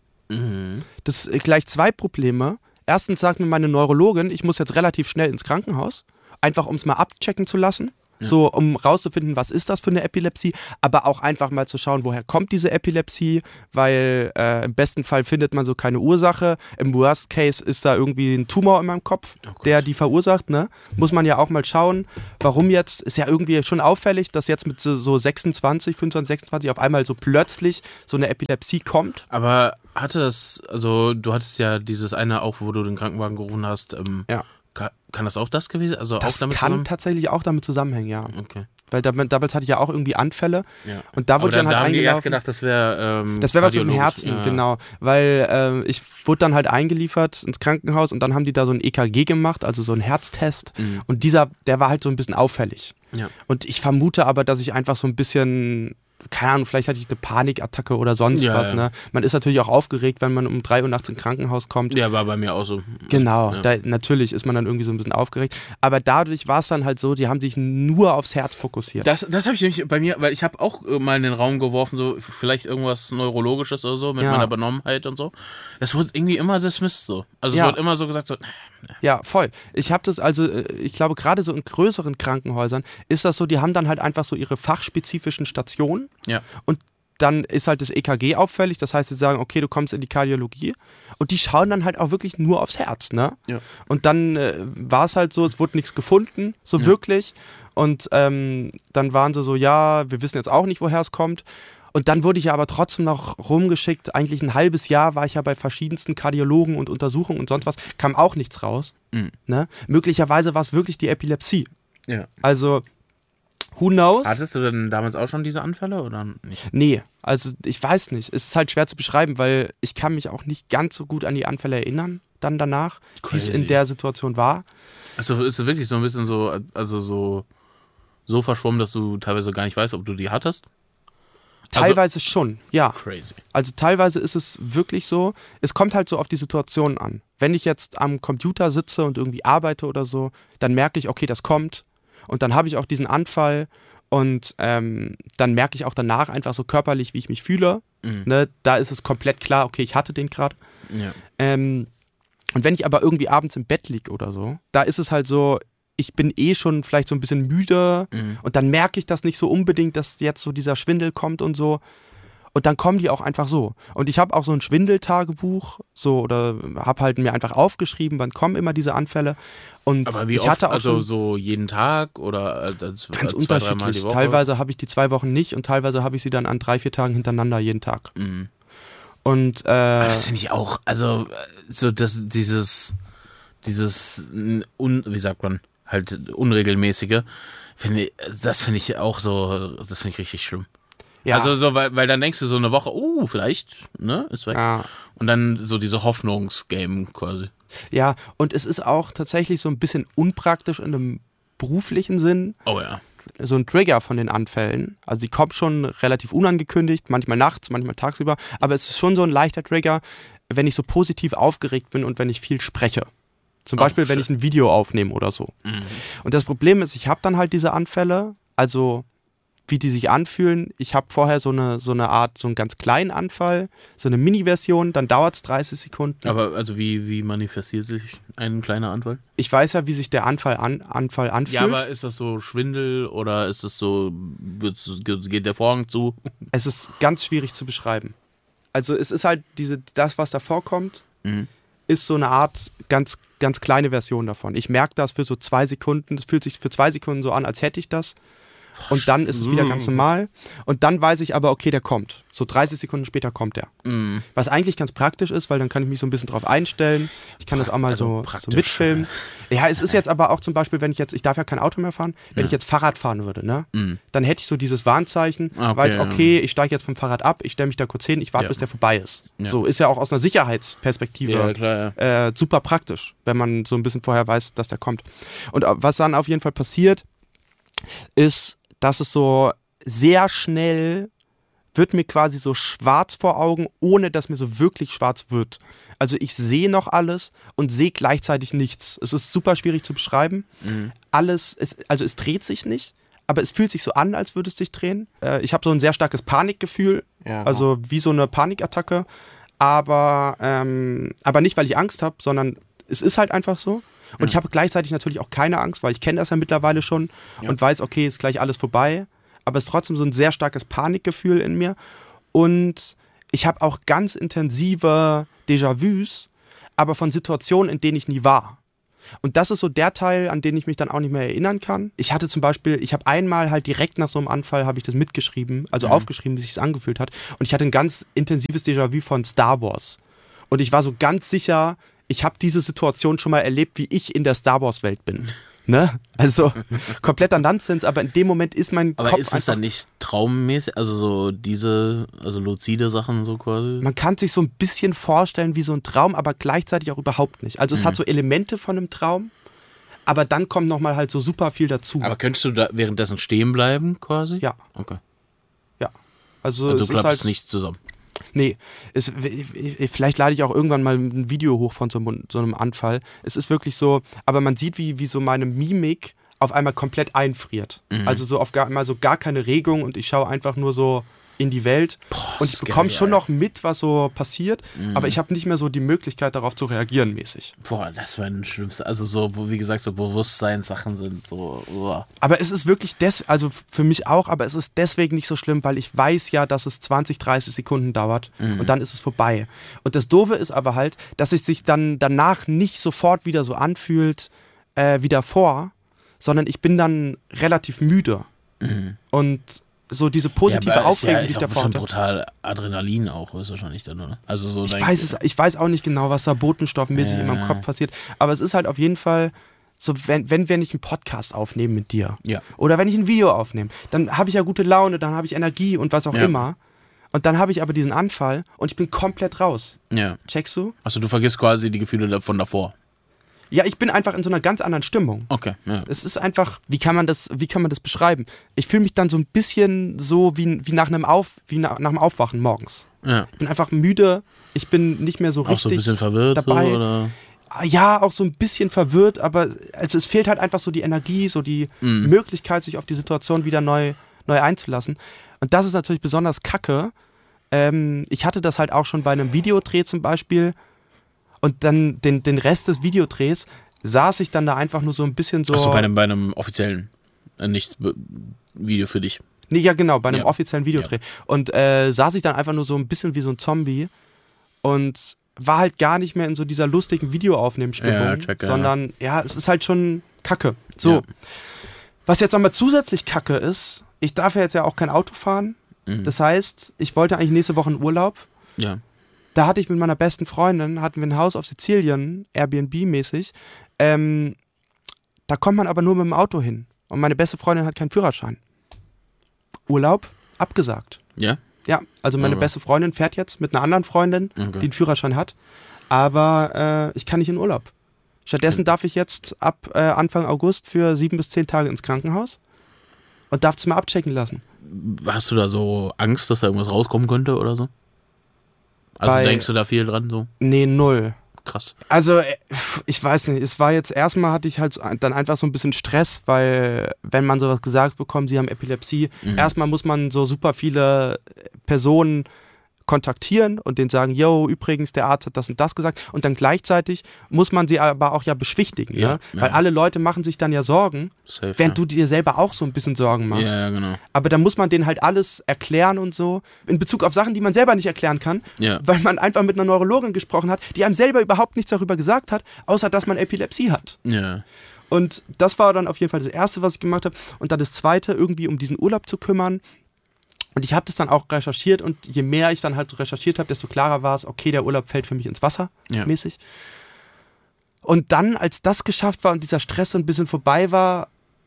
S6: Mhm.
S4: Das sind gleich zwei Probleme. Erstens sagt mir meine Neurologin, ich muss jetzt relativ schnell ins Krankenhaus, einfach um es mal abchecken zu lassen.
S6: Ja.
S4: So, um rauszufinden, was ist das für eine Epilepsie, aber auch einfach mal zu schauen, woher kommt diese Epilepsie, weil äh, im besten Fall findet man so keine Ursache. Im Worst Case ist da irgendwie ein Tumor in meinem Kopf,
S6: Oh Gott.
S4: der die verursacht, ne? Muss man ja auch mal schauen, warum jetzt, ist ja irgendwie schon auffällig, dass jetzt mit so, so sechsundzwanzig, fünfundzwanzig, sechsundzwanzig auf einmal so plötzlich so eine Epilepsie kommt.
S6: Aber hatte das, also du hattest ja dieses eine auch, wo du den Krankenwagen gerufen hast, ähm,
S4: Ja.
S6: kann, kann das auch das gewesen? Also
S4: Das
S6: auch damit
S4: kann
S6: zusammen?
S4: tatsächlich auch damit zusammenhängen, ja.
S6: Okay.
S4: Weil damit, damals hatte ich ja auch irgendwie Anfälle.
S6: Ja.
S4: Und da
S6: Aber
S4: wurde ich dann halt
S6: da haben die erst
S4: eingelaufen.
S6: gedacht, das wäre ähm,
S4: Das wäre was mit dem
S6: kardiologisch.
S4: Herzen,
S6: Ja.
S4: genau. Weil äh, ich wurde dann halt eingeliefert ins Krankenhaus und dann haben die da so ein E K G gemacht, also so einen Herztest.
S6: Mhm.
S4: Und dieser, der war halt so ein bisschen auffällig.
S6: Ja.
S4: Und ich vermute aber, dass ich einfach so ein bisschen, keine Ahnung, vielleicht hatte ich eine Panikattacke oder sonst
S6: Ja,
S4: was.
S6: ja.
S4: Ne? Man ist natürlich auch aufgeregt, wenn man um drei Uhr nachts ins Krankenhaus kommt.
S6: Ja, war bei mir auch so.
S4: Genau,
S6: Ja.
S4: da, natürlich ist man dann irgendwie so ein bisschen aufgeregt. Aber dadurch war es dann halt so, die haben sich nur aufs Herz fokussiert.
S6: Das, das habe ich nämlich bei mir, weil ich habe auch äh, mal in den Raum geworfen, so vielleicht irgendwas Neurologisches oder so mit
S4: Ja.
S6: meiner Benommenheit und so. Das wurde irgendwie immer dismissed so. Also
S4: Ja.
S6: es wurde immer so gesagt, so,
S4: Ja, voll. Ich habe das also, äh, ich glaube gerade so in größeren Krankenhäusern ist das so, die haben dann halt einfach so ihre fachspezifischen Stationen
S6: ja.
S4: und dann ist halt das E K G auffällig, das heißt, sie sagen, okay, du kommst in die Kardiologie und die schauen dann halt auch wirklich nur aufs Herz, ne?
S6: Ja.
S4: Und dann äh, war es halt so, es wurde nichts gefunden, so
S6: Ja.
S4: wirklich und ähm, dann waren sie so, ja, wir wissen jetzt auch nicht, woher es kommt. Und dann wurde ich ja aber trotzdem noch rumgeschickt. Eigentlich ein halbes Jahr war ich ja bei verschiedensten Kardiologen und Untersuchungen und sonst was. Kam auch nichts raus.
S6: Mhm.
S4: Ne? Möglicherweise war es wirklich die Epilepsie.
S6: Ja.
S4: Also Who knows?
S6: Hattest du denn damals auch schon diese Anfälle oder nicht?
S4: Nee, also ich weiß nicht. Es ist halt schwer zu beschreiben, weil ich kann mich auch nicht ganz so gut an die Anfälle erinnern, dann danach, wie es in der Situation war.
S6: Also ist es wirklich so ein bisschen so, also so, so verschwommen, dass du teilweise gar nicht weißt, ob du die hattest?
S4: Teilweise also, schon, ja.
S6: Crazy.
S4: Also teilweise ist es wirklich so, es kommt halt so auf die Situation an. Wenn ich jetzt am Computer sitze und irgendwie arbeite oder so, dann merke ich, okay, das kommt. Und dann habe ich auch diesen Anfall und ähm, dann merke ich auch danach einfach so körperlich, wie ich mich fühle. Mhm. Ne, da ist es komplett klar, okay, ich hatte den gerade.
S6: Ja.
S4: Ähm, und wenn ich aber irgendwie abends im Bett liege oder so, da ist es halt so, ich bin eh schon vielleicht so ein bisschen müde mhm. und dann merke ich das nicht so unbedingt, dass jetzt so dieser Schwindel kommt und so. Und dann kommen die auch einfach so. Und ich habe auch so ein Schwindeltagebuch, so, oder habe halt mir einfach aufgeschrieben, wann kommen immer diese Anfälle. Und
S6: aber wie
S4: ich
S6: oft?
S4: hatte auch
S6: also
S4: schon
S6: so jeden Tag oder äh, das,
S4: ganz
S6: zwei,
S4: unterschiedlich.
S6: dreimal die Woche?
S4: Teilweise habe ich die zwei Wochen nicht und teilweise habe ich sie dann an drei, vier Tagen hintereinander jeden Tag.
S6: Mhm.
S4: Und äh,
S6: aber das finde ich auch, also so das, dieses, dieses, un, wie sagt man, halt unregelmäßige, finde ich, das finde ich auch so, das finde ich richtig schlimm.
S4: ja,
S6: Also so, weil, weil dann denkst du so eine Woche, uh, vielleicht, ne, ist weg.
S4: ja.
S6: Und dann so diese Hoffnungsgame quasi.
S4: Ja, und es ist auch tatsächlich so ein bisschen unpraktisch in einem beruflichen Sinn.
S6: Oh ja.
S4: So ein Trigger von den Anfällen. Also die kommt schon relativ unangekündigt, manchmal nachts, manchmal tagsüber, aber es ist schon so ein leichter Trigger, wenn ich so positiv aufgeregt bin und wenn ich viel spreche. Zum
S6: Oh,
S4: Beispiel, wenn
S6: shit.
S4: ich ein Video aufnehme oder so.
S6: Mhm.
S4: Und das Problem ist, ich habe dann halt diese Anfälle, also wie die sich anfühlen. Ich habe vorher so eine, so eine Art, so einen ganz kleinen Anfall, so eine Mini-Version, dann dauert es dreißig Sekunden.
S6: Aber also wie, wie manifestiert sich ein kleiner Anfall?
S4: Ich weiß ja, wie sich der Anfall, an, Anfall anfühlt.
S6: Ja, aber ist das so Schwindel oder ist es so, wird's, geht der Vorhang zu?
S4: Es ist ganz schwierig zu beschreiben. Also es ist halt diese, das, was da vorkommt,
S6: Mhm.
S4: ist so eine Art ganz, ganz kleine Version davon. Ich merke das für so zwei Sekunden, das fühlt sich für zwei Sekunden so an, als hätte ich das. Und dann ist es wieder ganz normal. Und dann weiß ich aber, okay, der kommt. So dreißig Sekunden später kommt der.
S6: Mhm.
S4: Was eigentlich ganz praktisch ist, weil dann kann ich mich so ein bisschen drauf einstellen. Ich kann das auch mal
S6: Also
S4: so, so
S6: praktisch.
S4: mitfilmen. Ja, es ist jetzt aber auch zum Beispiel, wenn ich jetzt, ich darf ja kein Auto mehr fahren, wenn
S6: Ja.
S4: ich jetzt Fahrrad fahren würde, ne?
S6: Mhm.
S4: Dann hätte ich so dieses Warnzeichen,
S6: Okay,
S4: weiß,
S6: ja.
S4: okay, ich steige jetzt vom Fahrrad ab, ich stelle mich da kurz hin, ich warte,
S6: Ja.
S4: bis der vorbei ist.
S6: Ja.
S4: So ist ja auch aus einer Sicherheitsperspektive
S6: Ja, klar, ja.
S4: äh, super praktisch, wenn man so ein bisschen vorher weiß, dass der kommt. Und äh, was dann auf jeden Fall passiert, ist, dass es so sehr schnell wird mir quasi so schwarz vor Augen, ohne dass mir so wirklich schwarz wird. Also ich sehe noch alles und sehe gleichzeitig nichts. Es ist super schwierig zu beschreiben.
S6: Mhm.
S4: Alles, ist, also es dreht sich nicht, aber es fühlt sich so an, als würde es sich drehen. Äh, ich habe so ein sehr starkes Panikgefühl,
S6: Ja.
S4: also wie so eine Panikattacke, aber, ähm, aber nicht, weil ich Angst habe, sondern es ist halt einfach so. Und
S6: Ja.
S4: ich habe gleichzeitig natürlich auch keine Angst, weil ich kenne das ja mittlerweile schon
S6: Ja.
S4: und weiß, okay, ist gleich alles vorbei. Aber es ist trotzdem so ein sehr starkes Panikgefühl in mir. Und ich habe auch ganz intensive Déjà-vus, aber von Situationen, in denen ich nie war. Und das ist so der Teil, an den ich mich dann auch nicht mehr erinnern kann. Ich hatte zum Beispiel, ich habe einmal halt direkt nach so einem Anfall, habe ich das mitgeschrieben, also
S6: Mhm.
S4: aufgeschrieben, wie sich das angefühlt hat. Und ich hatte ein ganz intensives Déjà-vu von Star Wars. Und ich war so ganz sicher, ich habe diese Situation schon mal erlebt, wie ich in der Star Wars-Welt bin. Ne? Also kompletter Nonsens, aber in dem Moment ist mein
S6: Aber
S4: Kopf
S6: ist es
S4: einfach...
S6: dann nicht traummäßig, also so diese, also luzide Sachen so quasi?
S4: Man kann sich so ein bisschen vorstellen wie so ein Traum, aber gleichzeitig auch überhaupt nicht. Also es
S6: Mhm.
S4: hat so Elemente von einem Traum, aber dann kommt nochmal halt so super viel dazu.
S6: Aber könntest du da währenddessen stehen bleiben quasi?
S4: Ja.
S6: Okay.
S4: Ja. Also
S6: Also
S4: es
S6: du
S4: ist
S6: klappst
S4: halt...
S6: nicht zusammen.
S4: Nee, es, vielleicht lade ich auch irgendwann mal ein Video hoch von so, so einem Anfall. Es ist wirklich so, aber man sieht, wie, wie so meine Mimik auf einmal komplett einfriert.
S6: Mhm.
S4: Also so auf gar, einmal so gar keine Regung und ich schaue einfach nur so in die Welt.
S6: Boah,
S4: Und ich
S6: scary,
S4: bekomme schon
S6: Alter.
S4: noch mit, was so passiert,
S6: Mhm.
S4: aber ich habe nicht mehr so die Möglichkeit, darauf zu reagieren mäßig.
S6: Boah, das war ein Schlimmste. Also so, wo, wie gesagt, so Bewusstseinssachen sind so. Uah.
S4: Aber es ist wirklich, des, also für mich auch, aber es ist deswegen nicht so schlimm, weil ich weiß ja, dass es zwanzig, dreißig Sekunden dauert
S6: Mhm.
S4: und dann ist es vorbei. Und das Doofe ist aber halt, dass es sich dann danach nicht sofort wieder so anfühlt äh, wie davor, sondern ich bin dann relativ müde.
S6: Mhm.
S4: Und so diese positive
S6: aber
S4: Aufregung,
S6: ist
S4: die
S6: ja,
S4: ich
S6: ist auch
S4: davor
S6: bestimmt
S4: hatte.
S6: brutal Adrenalin auch, ist wahrscheinlich dann, oder? Also so
S4: Ich
S6: dein-
S4: weiß, es, ich weiß auch nicht genau, was da botenstoffmäßig
S6: Ja.
S4: in meinem Kopf passiert, aber es ist halt auf jeden Fall so wenn, wenn wir nicht einen Podcast aufnehmen mit dir
S6: Ja.
S4: oder wenn ich ein Video aufnehme, dann habe ich ja gute Laune, dann habe ich Energie und was auch
S6: Ja.
S4: immer. Und dann habe ich aber diesen Anfall und ich bin komplett raus.
S6: Ja.
S4: Checkst du?
S6: Also du vergisst quasi die Gefühle von davor.
S4: Ja, ich bin einfach in so einer ganz anderen Stimmung.
S6: Okay, ja.
S4: Es ist einfach, wie kann man das, wie kann man das beschreiben? Ich fühle mich dann so ein bisschen so wie, wie nach einem Auf, wie nach, nach dem Aufwachen morgens.
S6: ja.
S4: Ich bin einfach müde, ich bin nicht mehr so richtig
S6: Auch so ein bisschen verwirrt
S4: dabei.
S6: So, oder?
S4: Ja, auch so ein bisschen verwirrt, aber also es fehlt halt einfach so die Energie, so die
S6: Mhm.
S4: Möglichkeit, sich auf die Situation wieder neu, neu einzulassen. Und das ist natürlich besonders kacke. Ähm, ich hatte das halt auch schon bei einem Videodreh zum Beispiel. Und dann den, den Rest des Videodrehs saß ich dann da einfach nur so ein bisschen so...
S6: Achso, bei einem, bei einem offiziellen, äh, nicht be- Video für dich.
S4: Nee, ja genau, bei einem
S6: Ja.
S4: offiziellen Videodreh. Und äh, saß ich dann einfach nur so ein bisschen wie so ein Zombie und war halt gar nicht mehr in so dieser lustigen Videoaufnehmstimmung,
S6: Ja, check, ja.
S4: sondern ja, es ist halt schon Kacke. So,
S6: Ja.
S4: was jetzt nochmal zusätzlich Kacke ist, ich darf ja jetzt ja auch kein Auto fahren.
S6: Mhm.
S4: Das heißt, ich wollte eigentlich nächste Woche in Urlaub.
S6: Ja.
S4: Da hatte ich mit meiner besten Freundin, hatten wir ein Haus auf Sizilien, Airbnb-mäßig. Ähm, da kommt man aber nur mit dem Auto hin. Und meine beste Freundin hat keinen Führerschein. Urlaub abgesagt.
S6: Ja?
S4: Ja, also meine
S6: Aber-
S4: beste Freundin fährt jetzt mit einer anderen Freundin,
S6: Okay.
S4: die einen Führerschein hat. Aber äh, ich kann nicht in Urlaub. Stattdessen darf ich jetzt ab äh, Anfang August für sieben bis zehn Tage ins Krankenhaus und darf es mal abchecken lassen.
S6: Hast du da so Angst, dass da irgendwas rauskommen könnte oder so? Also
S4: Bei-
S6: denkst du da viel dran so?
S4: Nee, null.
S6: Krass.
S4: Also, äh, ich weiß nicht, es war jetzt erstmal hatte ich halt so- dann einfach so ein bisschen Stress, weil wenn man sowas gesagt bekommt, sie haben Epilepsie,
S6: Mhm.
S4: erstmal muss man so super viele Personen kontaktieren und denen sagen, yo, übrigens, der Arzt hat das und das gesagt und dann gleichzeitig muss man sie aber auch ja beschwichtigen,
S6: Ja,
S4: ne?
S6: ja.
S4: Weil alle Leute machen sich dann ja Sorgen,
S6: Safe,
S4: während
S6: ja.
S4: du dir selber auch so ein bisschen Sorgen machst.
S6: Ja, ja, genau.
S4: Aber dann muss man denen halt alles erklären und so, in Bezug auf Sachen, die man selber nicht erklären kann,
S6: Ja.
S4: weil man einfach mit einer Neurologin gesprochen hat, die einem selber überhaupt nichts darüber gesagt hat, außer dass man Epilepsie hat.
S6: Ja.
S4: Und das war dann auf jeden Fall das Erste, was ich gemacht habe. Und dann das Zweite, irgendwie um diesen Urlaub zu kümmern. Und ich habe das dann auch recherchiert und je mehr ich dann halt so recherchiert habe, desto klarer war es, okay, der Urlaub fällt für mich ins Wasser,
S6: Ja.
S4: mäßig. Und dann, als das geschafft war und dieser Stress so ein bisschen vorbei war,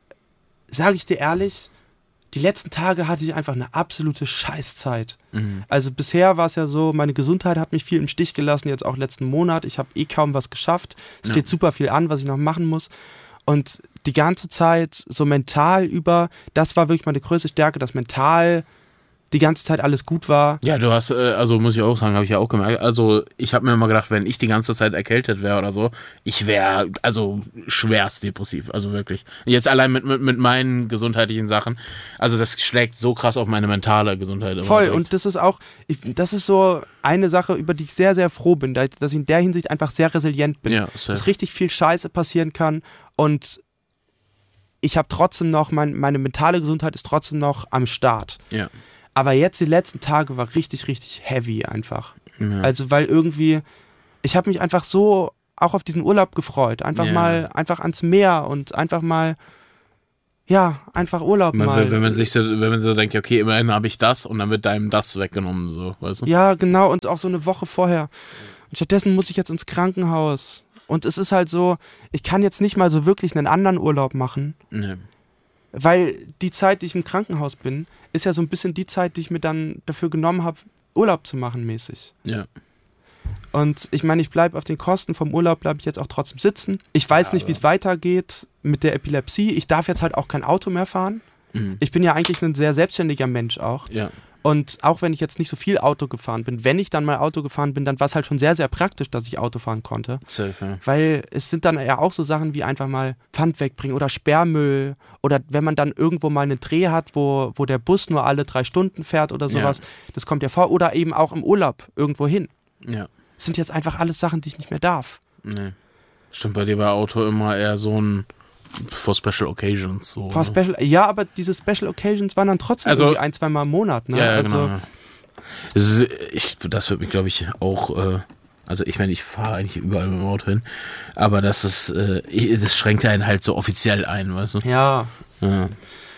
S4: sage ich dir ehrlich, die letzten Tage hatte ich einfach eine absolute Scheißzeit.
S6: Mhm.
S4: Also bisher war es ja so, meine Gesundheit hat mich viel im Stich gelassen, jetzt auch letzten Monat. Ich habe eh kaum was geschafft. Es
S6: Ja.
S4: steht super viel an, was ich noch machen muss. Und die ganze Zeit so mental über, das war wirklich meine größte Stärke, dass mental die ganze Zeit alles gut war.
S6: Ja, du hast, äh, also muss ich auch sagen, habe ich ja auch gemerkt, also ich habe mir immer gedacht, wenn ich die ganze Zeit erkältet wäre oder so, ich wäre also schwerst depressiv, also wirklich. Jetzt allein mit, mit, mit meinen gesundheitlichen Sachen, also das schlägt so krass auf meine mentale Gesundheit. immer
S4: Voll,
S6: direkt.
S4: und das ist auch, ich, das ist so eine Sache, über die ich sehr, sehr froh bin, da- dass ich in der Hinsicht einfach sehr resilient bin.
S6: Ja, safe.
S4: Dass richtig viel Scheiße passieren kann und ich habe trotzdem noch, mein, meine mentale Gesundheit ist trotzdem noch am Start.
S6: Ja.
S4: Aber jetzt die letzten Tage war richtig, richtig heavy einfach.
S6: Ja.
S4: Also weil irgendwie, ich habe mich einfach so auch auf diesen Urlaub gefreut. Einfach
S6: Ja.
S4: mal, einfach ans Meer und einfach mal, ja, einfach Urlaub
S6: Man,
S4: mal.
S6: wenn man sich so, wenn man so denkt, okay, immerhin habe ich das und dann wird einem das weggenommen, so, weißt du?
S4: Ja, genau, und auch so eine Woche vorher. Und stattdessen muss ich jetzt ins Krankenhaus. Und es ist halt so, ich kann jetzt nicht mal so wirklich einen anderen Urlaub machen,
S6: Nee.
S4: weil die Zeit, die ich im Krankenhaus bin, ist ja so ein bisschen die Zeit, die ich mir dann dafür genommen habe, Urlaub zu machen mäßig.
S6: Ja.
S4: Und ich meine, ich bleibe auf den Kosten vom Urlaub, bleibe ich jetzt auch trotzdem sitzen. Ich weiß nicht, wie es weitergeht mit der Epilepsie. Ich darf jetzt halt auch kein Auto mehr fahren.
S6: Mhm.
S4: Ich bin ja eigentlich ein sehr selbstständiger Mensch auch.
S6: Ja.
S4: Und auch wenn ich jetzt nicht so viel Auto gefahren bin, wenn ich dann mal Auto gefahren bin, dann war es halt schon sehr, sehr praktisch, dass ich Auto fahren konnte.
S6: Safe, ja.
S4: Weil es sind dann ja auch so Sachen wie einfach mal Pfand wegbringen oder Sperrmüll oder wenn man dann irgendwo mal einen Dreh hat, wo, wo der Bus nur alle drei Stunden fährt oder sowas.
S6: Ja.
S4: Das kommt ja vor. Oder eben auch im Urlaub irgendwo hin.
S6: Ja.
S4: Das sind jetzt einfach alles Sachen, die ich nicht mehr darf.
S6: Nee. Stimmt, bei dir war Auto immer eher so ein for Special Occasions. So,
S4: For
S6: ne?
S4: Special, ja, aber diese Special Occasions waren dann trotzdem
S6: Also-
S4: irgendwie ein, zwei Mal im Monat. Ne?
S6: Ja, ja,
S4: also,
S6: genau. Ja. Es ist, ich, das wird mich, glaube ich, auch, äh, also ich meine, ich fahre eigentlich überall mit dem Auto hin, aber das ist, äh, ich- das schränkt einen halt so offiziell ein, weißt du?
S4: ja.
S6: Ja.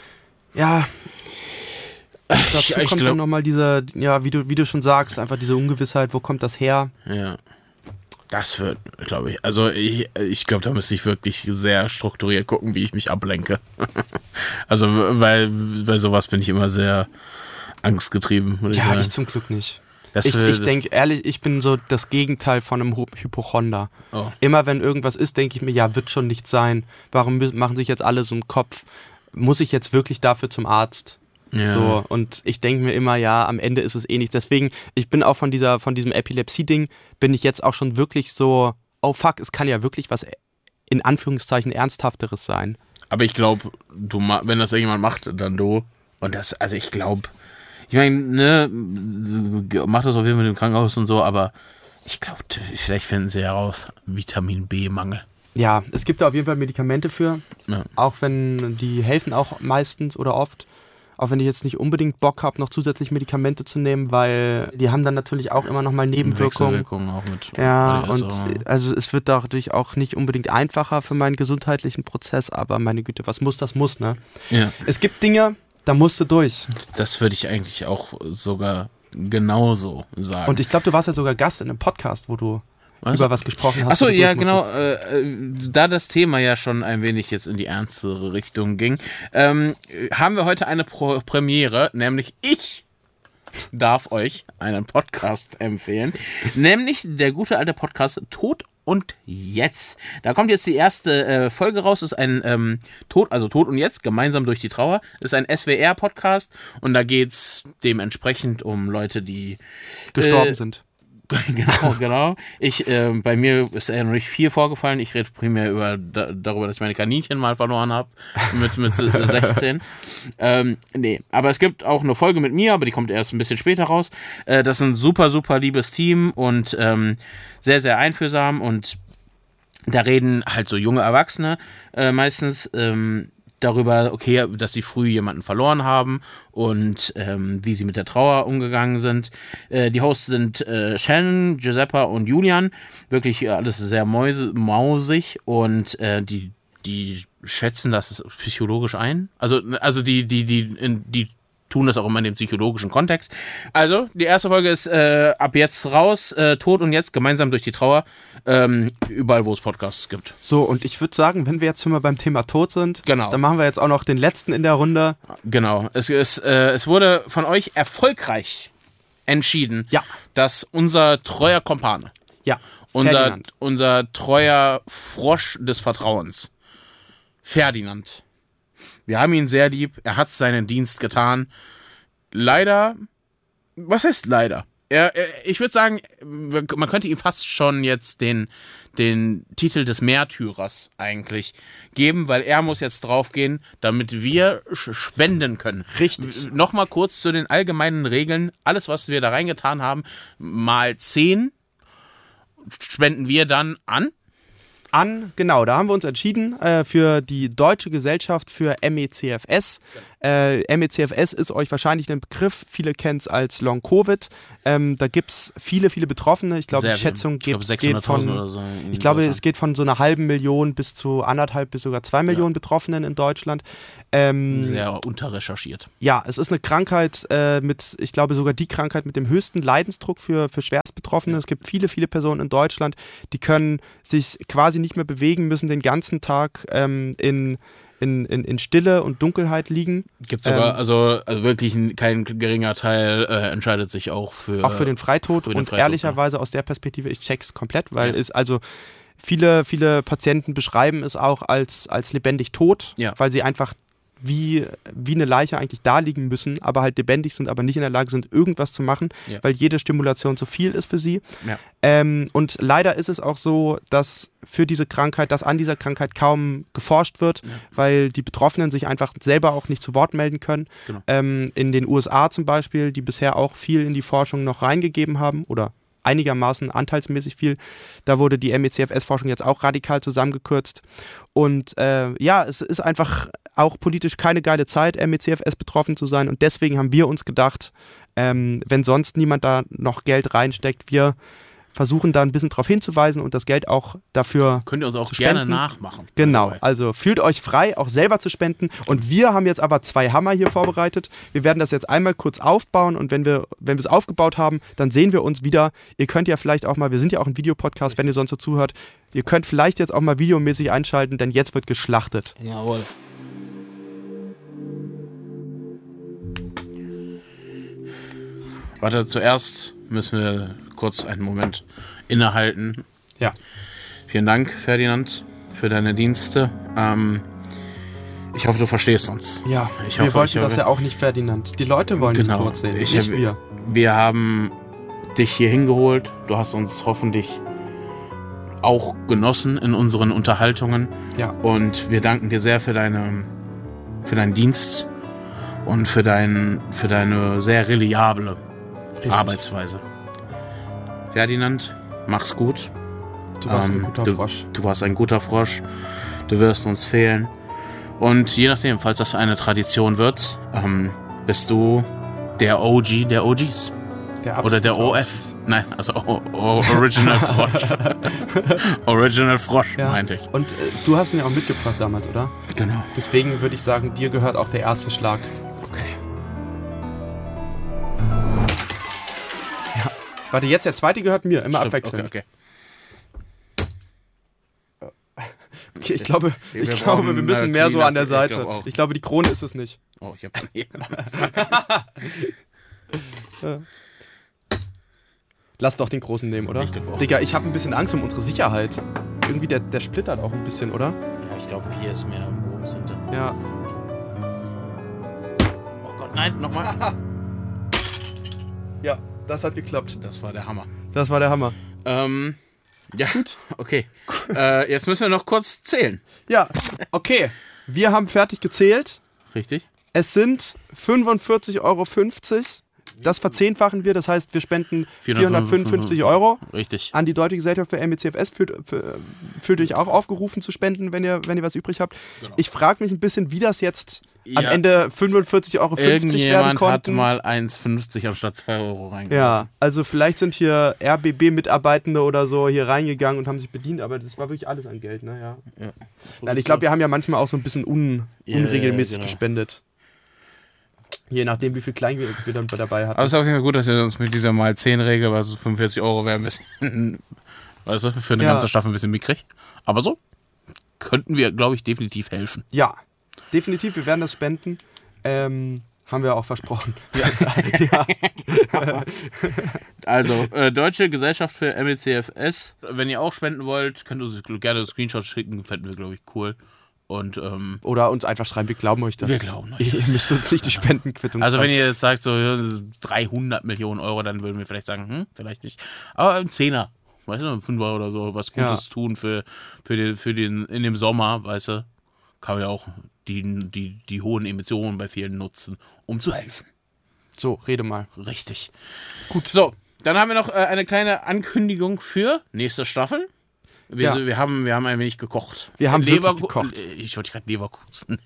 S4: Ja. Dazu
S6: Ja, ich
S4: kommt
S6: glaub-
S4: dann nochmal diese, ja, wie du, wie du schon sagst, einfach diese Ungewissheit, wo kommt das her?
S6: Ja. Das wird, glaube ich, also ich, ich glaube, da müsste ich wirklich sehr strukturiert gucken, wie ich mich ablenke. Also, weil bei sowas bin ich immer sehr angstgetrieben.
S4: Ja,
S6: ich,
S4: ich zum Glück nicht.
S6: Das
S4: ich
S6: will,
S4: ich denke ehrlich, ich bin so das Gegenteil von einem Hypochonder.
S6: Oh.
S4: Immer wenn irgendwas ist, denke ich mir, ja, wird schon nichts sein. Warum machen sich jetzt alle so einen Kopf? Muss ich jetzt wirklich dafür zum Arzt?
S6: Ja.
S4: So, und ich denke mir immer, ja, am Ende ist es eh nichts. Deswegen, ich bin auch von dieser, von diesem Epilepsie-Ding, bin ich jetzt auch schon wirklich so, oh fuck, es kann ja wirklich was in Anführungszeichen Ernsthafteres sein.
S6: Aber ich glaube, du, wenn das irgendjemand macht, dann du. Und das, also ich glaube, ich meine, ne, mach das auf jeden Fall mit dem Krankenhaus und so, aber ich glaube, vielleicht finden sie heraus, Vitamin B-Mangel.
S4: Ja, es gibt da auf jeden Fall Medikamente für,
S6: ja.
S4: Auch wenn die helfen auch meistens oder oft. Auch wenn ich jetzt nicht unbedingt Bock habe, noch zusätzlich Medikamente zu nehmen, weil die haben dann natürlich auch immer nochmal Nebenwirkungen.
S6: Wechselwirkungen auch mit.
S4: Ja,
S6: A D S,
S4: und
S6: oder?
S4: Also es wird dadurch auch nicht unbedingt einfacher für meinen gesundheitlichen Prozess, aber meine Güte, was muss, das muss, ne?
S6: Ja.
S4: Es gibt Dinge, da musst du durch.
S6: Das würde ich eigentlich auch sogar genauso sagen.
S4: Und ich glaube, du warst ja sogar Gast in einem Podcast, wo du
S6: Was?
S4: über was gesprochen hast.
S6: Achso,
S4: wo du
S6: ja,
S4: durch
S6: genau.
S4: musstest.
S6: Äh, da das Thema ja schon ein wenig jetzt in die ernstere Richtung ging, ähm, haben wir heute eine Pro- Premiere, nämlich ich darf euch einen Podcast empfehlen, nämlich der gute alte Podcast Tod und Jetzt. Da kommt jetzt die erste äh, Folge raus, ist ein ähm, Tod, also Tod und Jetzt, gemeinsam durch die Trauer, ist ein S W R-Podcast und da geht's dementsprechend um Leute, die
S4: gestorben
S6: äh,
S4: sind.
S6: Genau, genau. Ich, äh, bei mir ist ja noch nicht viel vorgefallen. Ich rede primär über, da, darüber, dass ich meine Kaninchen mal verloren habe mit, mit sechzehn. ähm, nee, aber es gibt auch eine Folge mit mir, aber die kommt erst ein bisschen später raus. Äh, das ist ein super, super liebes Team und ähm, sehr, sehr einfühlsam und da reden halt so junge Erwachsene äh, meistens ähm, darüber, okay, dass sie früh jemanden verloren haben und ähm, wie sie mit der Trauer umgegangen sind. Äh, die Hosts sind äh, Shannon, Giuseppa und Julian. Wirklich äh, alles sehr mäuse, mausig und äh, die, die schätzen das psychologisch ein. Also, also die, die, die, in, die tun das auch immer in dem psychologischen Kontext. Also, die erste Folge ist äh, ab jetzt raus, äh, Tod und Jetzt, gemeinsam durch die Trauer, ähm, überall, wo es Podcasts gibt.
S4: So, und ich würde sagen, wenn wir jetzt schon mal beim Thema Tod sind,
S6: genau.
S4: Dann machen wir jetzt auch noch den letzten in der Runde.
S6: Genau, es, ist, äh, es wurde von euch erfolgreich entschieden,
S4: ja.
S6: dass unser treuer Kumpane,
S4: ja.
S6: unser, unser treuer Frosch des Vertrauens, Ferdinand, wir haben ihn sehr lieb, er hat seinen Dienst getan. Leider, was heißt leider? Er, er, ich würde sagen, man könnte ihm fast schon jetzt den, den Titel des Märtyrers eigentlich geben, weil er muss jetzt draufgehen, damit wir spenden können.
S4: Richtig.
S6: Nochmal kurz zu den allgemeinen Regeln. Alles, was wir da reingetan haben, mal zehn spenden wir dann an.
S4: An, genau, da haben wir uns entschieden äh, für die Deutsche Gesellschaft für M E C F S. Äh, M E C F S ist euch wahrscheinlich ein Begriff, viele kennen es als Long-Covid. Ähm, da gibt es viele, viele Betroffene. Ich glaube, die Schätzung geht,
S6: ich glaub,
S4: geht von,
S6: oder so
S4: ich glaube, es geht von so einer halben Million bis zu anderthalb bis sogar zwei Millionen ja. Betroffenen in Deutschland. Ähm,
S6: Sehr unterrecherchiert.
S4: Ja, es ist eine Krankheit äh, mit, ich glaube sogar die Krankheit mit dem höchsten Leidensdruck für, für Schwerstbetroffene. Ja. Es gibt viele, viele Personen in Deutschland, die können sich quasi nicht mehr bewegen, müssen den ganzen Tag ähm, in In, in, in Stille und Dunkelheit liegen.
S6: Gibt sogar,
S4: ähm,
S6: also, also wirklich kein geringer Teil äh, entscheidet sich auch für
S4: auch für den Freitod
S6: für den
S4: und
S6: Freitod,
S4: ehrlicherweise
S6: ja.
S4: aus der Perspektive, ich check's komplett, weil
S6: ja.
S4: es also viele, viele Patienten beschreiben es auch als, als lebendig tot,
S6: ja.
S4: weil sie einfach wie, wie eine Leiche eigentlich da liegen müssen, aber halt lebendig sind, aber nicht in der Lage sind, irgendwas zu machen, ja. weil jede Stimulation zu viel ist für sie.
S6: Ja.
S4: Ähm, und leider ist es auch so, dass für diese Krankheit, dass an dieser Krankheit kaum geforscht wird, ja. weil die Betroffenen sich einfach selber auch nicht zu Wort melden können.
S6: Genau.
S4: Ähm, in den U S A zum Beispiel, die bisher auch viel in die Forschung noch reingegeben haben oder einigermaßen anteilsmäßig viel. Da wurde die M E C F S-Forschung jetzt auch radikal zusammengekürzt. Und äh, ja, es ist einfach auch politisch keine geile Zeit, M E C F S betroffen zu sein. Und deswegen haben wir uns gedacht, ähm, wenn sonst niemand da noch Geld reinsteckt, wir versuchen da ein bisschen drauf hinzuweisen und das Geld auch dafür
S6: Könnt ihr uns auch
S4: zu
S6: gerne
S4: spenden.
S6: nachmachen.
S4: Genau,
S6: Dabei.
S4: also fühlt euch frei, auch selber zu spenden. Und wir haben jetzt aber zwei Hammer hier vorbereitet. Wir werden das jetzt einmal kurz aufbauen und wenn wir wenn wir es aufgebaut haben, dann sehen wir uns wieder. Ihr könnt ja vielleicht auch mal, wir sind ja auch ein Videopodcast, wenn ihr sonst so zuhört, ihr könnt vielleicht jetzt auch mal videomäßig einschalten, denn jetzt wird geschlachtet.
S6: Jawohl. Warte, zuerst müssen wir kurz einen Moment innehalten.
S4: Ja.
S6: Vielen Dank, Ferdinand, für deine Dienste. Ähm, ich hoffe, du verstehst uns.
S4: Ja,
S6: ich
S4: wir
S6: hoffe,
S4: wollten
S6: ich
S4: das
S6: hoffe,
S4: ja auch nicht, Ferdinand. Die Leute wollen
S6: genau.
S4: dich tot sehen,
S6: Ich
S4: nicht
S6: hab,
S4: wir.
S6: Wir haben dich hier hingeholt. Du hast uns hoffentlich auch genossen in unseren Unterhaltungen.
S4: Ja.
S6: Und wir danken dir sehr für, deine, für deinen Dienst und für, dein, für deine sehr reliable
S4: Richtig.
S6: Arbeitsweise. Ferdinand, mach's gut.
S4: Du warst ein
S6: Ähm,
S4: guter
S6: du,
S4: Frosch.
S6: Du warst ein guter Frosch. Du wirst uns fehlen. Und je nachdem, falls das für eine Tradition wird, ähm, bist du der O G der O Gs.
S4: Der
S6: Oder der O F. Nein, also o o Original Frosch. Original Frosch,
S4: Ja.
S6: meinte ich.
S4: Und äh, du hast ihn ja auch mitgebracht damals, oder?
S6: Genau.
S4: Deswegen würde ich sagen, dir gehört auch der erste Schlag.
S6: Okay.
S4: Warte, jetzt der zweite gehört mir, immer
S6: Stimmt,
S4: abwechselnd.
S6: Okay,
S4: Okay, ich glaube,
S6: Wir
S4: ich
S6: brauchen
S4: glaube, wir müssen
S6: eine
S4: mehr so an der
S6: Cleanup, ich
S4: Seite.
S6: glaube auch.
S4: Ich glaube, die Krone ist es nicht.
S6: okay. Oh, ich hab
S4: Lass doch den großen nehmen, oder?
S6: Ich glaube auch.
S4: Digga, ich habe ein bisschen Angst um unsere Sicherheit. Irgendwie, der, der splittert auch ein bisschen, oder?
S6: Ja, ich glaube, hier ist mehr oben sind.
S4: Ja.
S6: Oh Gott, nein, nochmal.
S4: Ja, das hat geklappt.
S6: Das war der Hammer.
S4: Das war der Hammer.
S6: Ähm, ja, gut. Okay. äh, jetzt müssen wir noch kurz zählen.
S4: Ja, okay. Wir haben fertig gezählt.
S6: Richtig?
S4: Es sind fünfundvierzig Euro fünfzig. Das verzehnfachen wir, das heißt, wir spenden vierhundertfünfundfünfzig Euro
S6: Richtig.
S4: an die Deutsche Gesellschaft für M E C F S. Fühlt, für, fühlt euch auch aufgerufen zu spenden, wenn ihr, wenn ihr was übrig habt.
S6: Genau.
S4: Ich frage mich ein bisschen, wie das jetzt am
S6: Ja.
S4: Ende fünfundvierzig Euro fünfzig werden
S6: Irgendjemand hat
S4: konnten.
S6: mal eins fünfzig anstatt zwei Euro reingeworfen.
S4: Ja, also vielleicht sind hier R B B-Mitarbeitende oder so hier reingegangen und haben sich bedient, aber das war wirklich alles an Geld, ne? Ja.
S6: Ja.
S4: Nein, ich glaube, wir haben ja manchmal auch so ein bisschen un,
S6: Ja,
S4: unregelmäßig
S6: ja, genau.
S4: gespendet. Je nachdem, wie viel Kleingeld wir dann dabei hatten.
S6: Aber es ist auf jeden Fall gut, dass wir uns mit dieser mal zehn Regel, weil so fünfundvierzig Euro wäre ein bisschen, weißt du, für eine
S4: Ja.
S6: ganze Staffel ein bisschen mickrig. Aber so könnten wir, glaube ich, definitiv helfen.
S4: Ja, definitiv, wir werden das spenden. Ähm, haben wir auch versprochen.
S6: Also, äh, Deutsche Gesellschaft für M E C F S. Wenn ihr auch spenden wollt, könnt ihr uns gerne Screenshots schicken. Fänden wir, glaube ich, cool. Und, ähm,
S4: Oder uns einfach schreiben, wir glauben euch das.
S6: Wir glauben euch
S4: Ihr müsst uns nicht die Spendenquittung
S6: also, wenn
S4: schreiben.
S6: ihr jetzt sagt, so ja, das ist dreihundert Millionen Euro, dann würden wir vielleicht sagen, hm, vielleicht nicht. Aber ein Zehner, weißt du, ein Fünfer oder so, was Gutes
S4: Ja.
S6: tun für, für, den, für den, in dem Sommer, weißt du, kann man ja auch die, die, die hohen Emissionen bei vielen nutzen, um zu helfen.
S4: So, rede mal.
S6: Richtig. Gut. So, dann haben wir noch äh, eine kleine Ankündigung für nächste Staffel. Wir,
S4: Ja.
S6: wir, haben, wir haben ein wenig gekocht.
S4: Wir haben wirklich
S6: Leverku-
S4: gekocht.
S6: Ich wollte gerade Leverkusen.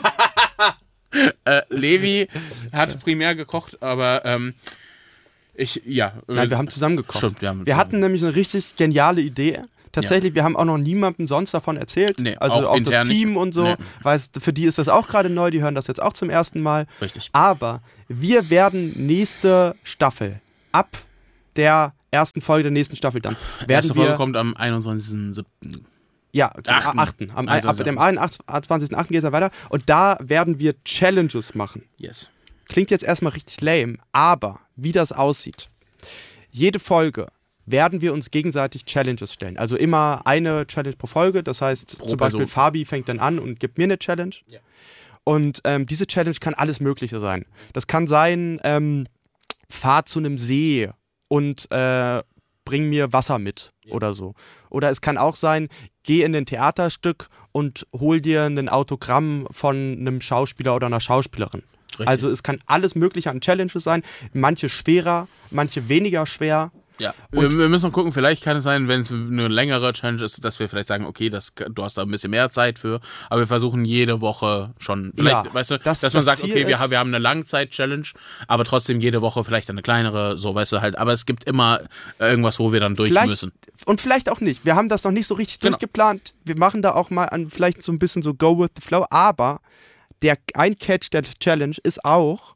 S6: äh, Levi hat primär gekocht, aber ähm, ich, ja.
S4: Nein, wir haben zusammen gekocht.
S6: Stimmt, wir haben
S4: Wir
S6: zusammen-
S4: hatten nämlich eine richtig geniale Idee. Tatsächlich, wir haben auch noch niemandem sonst davon erzählt.
S6: Nee,
S4: also
S6: auch
S4: auch, das
S6: intern
S4: Team
S6: nicht.
S4: und so.
S6: Nee.
S4: Weil es, für die ist das auch gerade neu, die hören das jetzt auch zum ersten Mal.
S6: Richtig.
S4: Aber wir werden nächste Staffel, ab der ersten Folge der nächsten Staffel dann, werden
S6: Erste Folge
S4: wir...
S6: kommt am einundzwanzigsten siebten
S4: Ja, am
S6: Achten.
S4: achten Am, ab
S6: einundzwanzigsten
S4: dem einundzwanzigsten achten geht es weiter. Und da werden wir Challenges machen.
S6: Yes.
S4: Klingt jetzt erstmal richtig lame, aber wie das aussieht. Jede Folge werden wir uns gegenseitig Challenges stellen. Also immer eine Challenge pro Folge. Das heißt,
S6: Pro
S4: zum Beispiel
S6: Person.
S4: Fabi fängt dann an und gibt mir eine Challenge.
S6: Ja.
S4: Und ähm, diese Challenge kann alles Mögliche sein. Das kann sein, ähm, fahr zu einem See und äh, bring mir Wasser mit
S6: Ja.
S4: oder so. Oder es kann auch sein, geh in ein Theaterstück und hol dir ein Autogramm von einem Schauspieler oder einer Schauspielerin.
S6: Richtig.
S4: Also es kann alles Mögliche an Challenges sein. Manche schwerer, manche weniger schwer.
S6: Ja, wir, wir müssen noch gucken, vielleicht kann es sein, wenn es eine längere Challenge ist, dass wir vielleicht sagen, okay, das, du hast da ein bisschen mehr Zeit für, aber wir versuchen jede Woche schon, vielleicht,
S4: ja,
S6: weißt du,
S4: das,
S6: dass man
S4: das
S6: sagt,
S4: Ziel
S6: okay, wir,
S4: ist,
S6: wir haben eine Langzeit-Challenge, aber trotzdem jede Woche vielleicht eine kleinere, so, weißt du, halt, aber es gibt immer irgendwas, wo wir dann durch müssen.
S4: Und vielleicht auch nicht. Wir haben das noch nicht so richtig genau. durchgeplant. Wir machen da auch mal an, vielleicht so ein bisschen so Go with the Flow, aber der ein Catch der Challenge ist auch,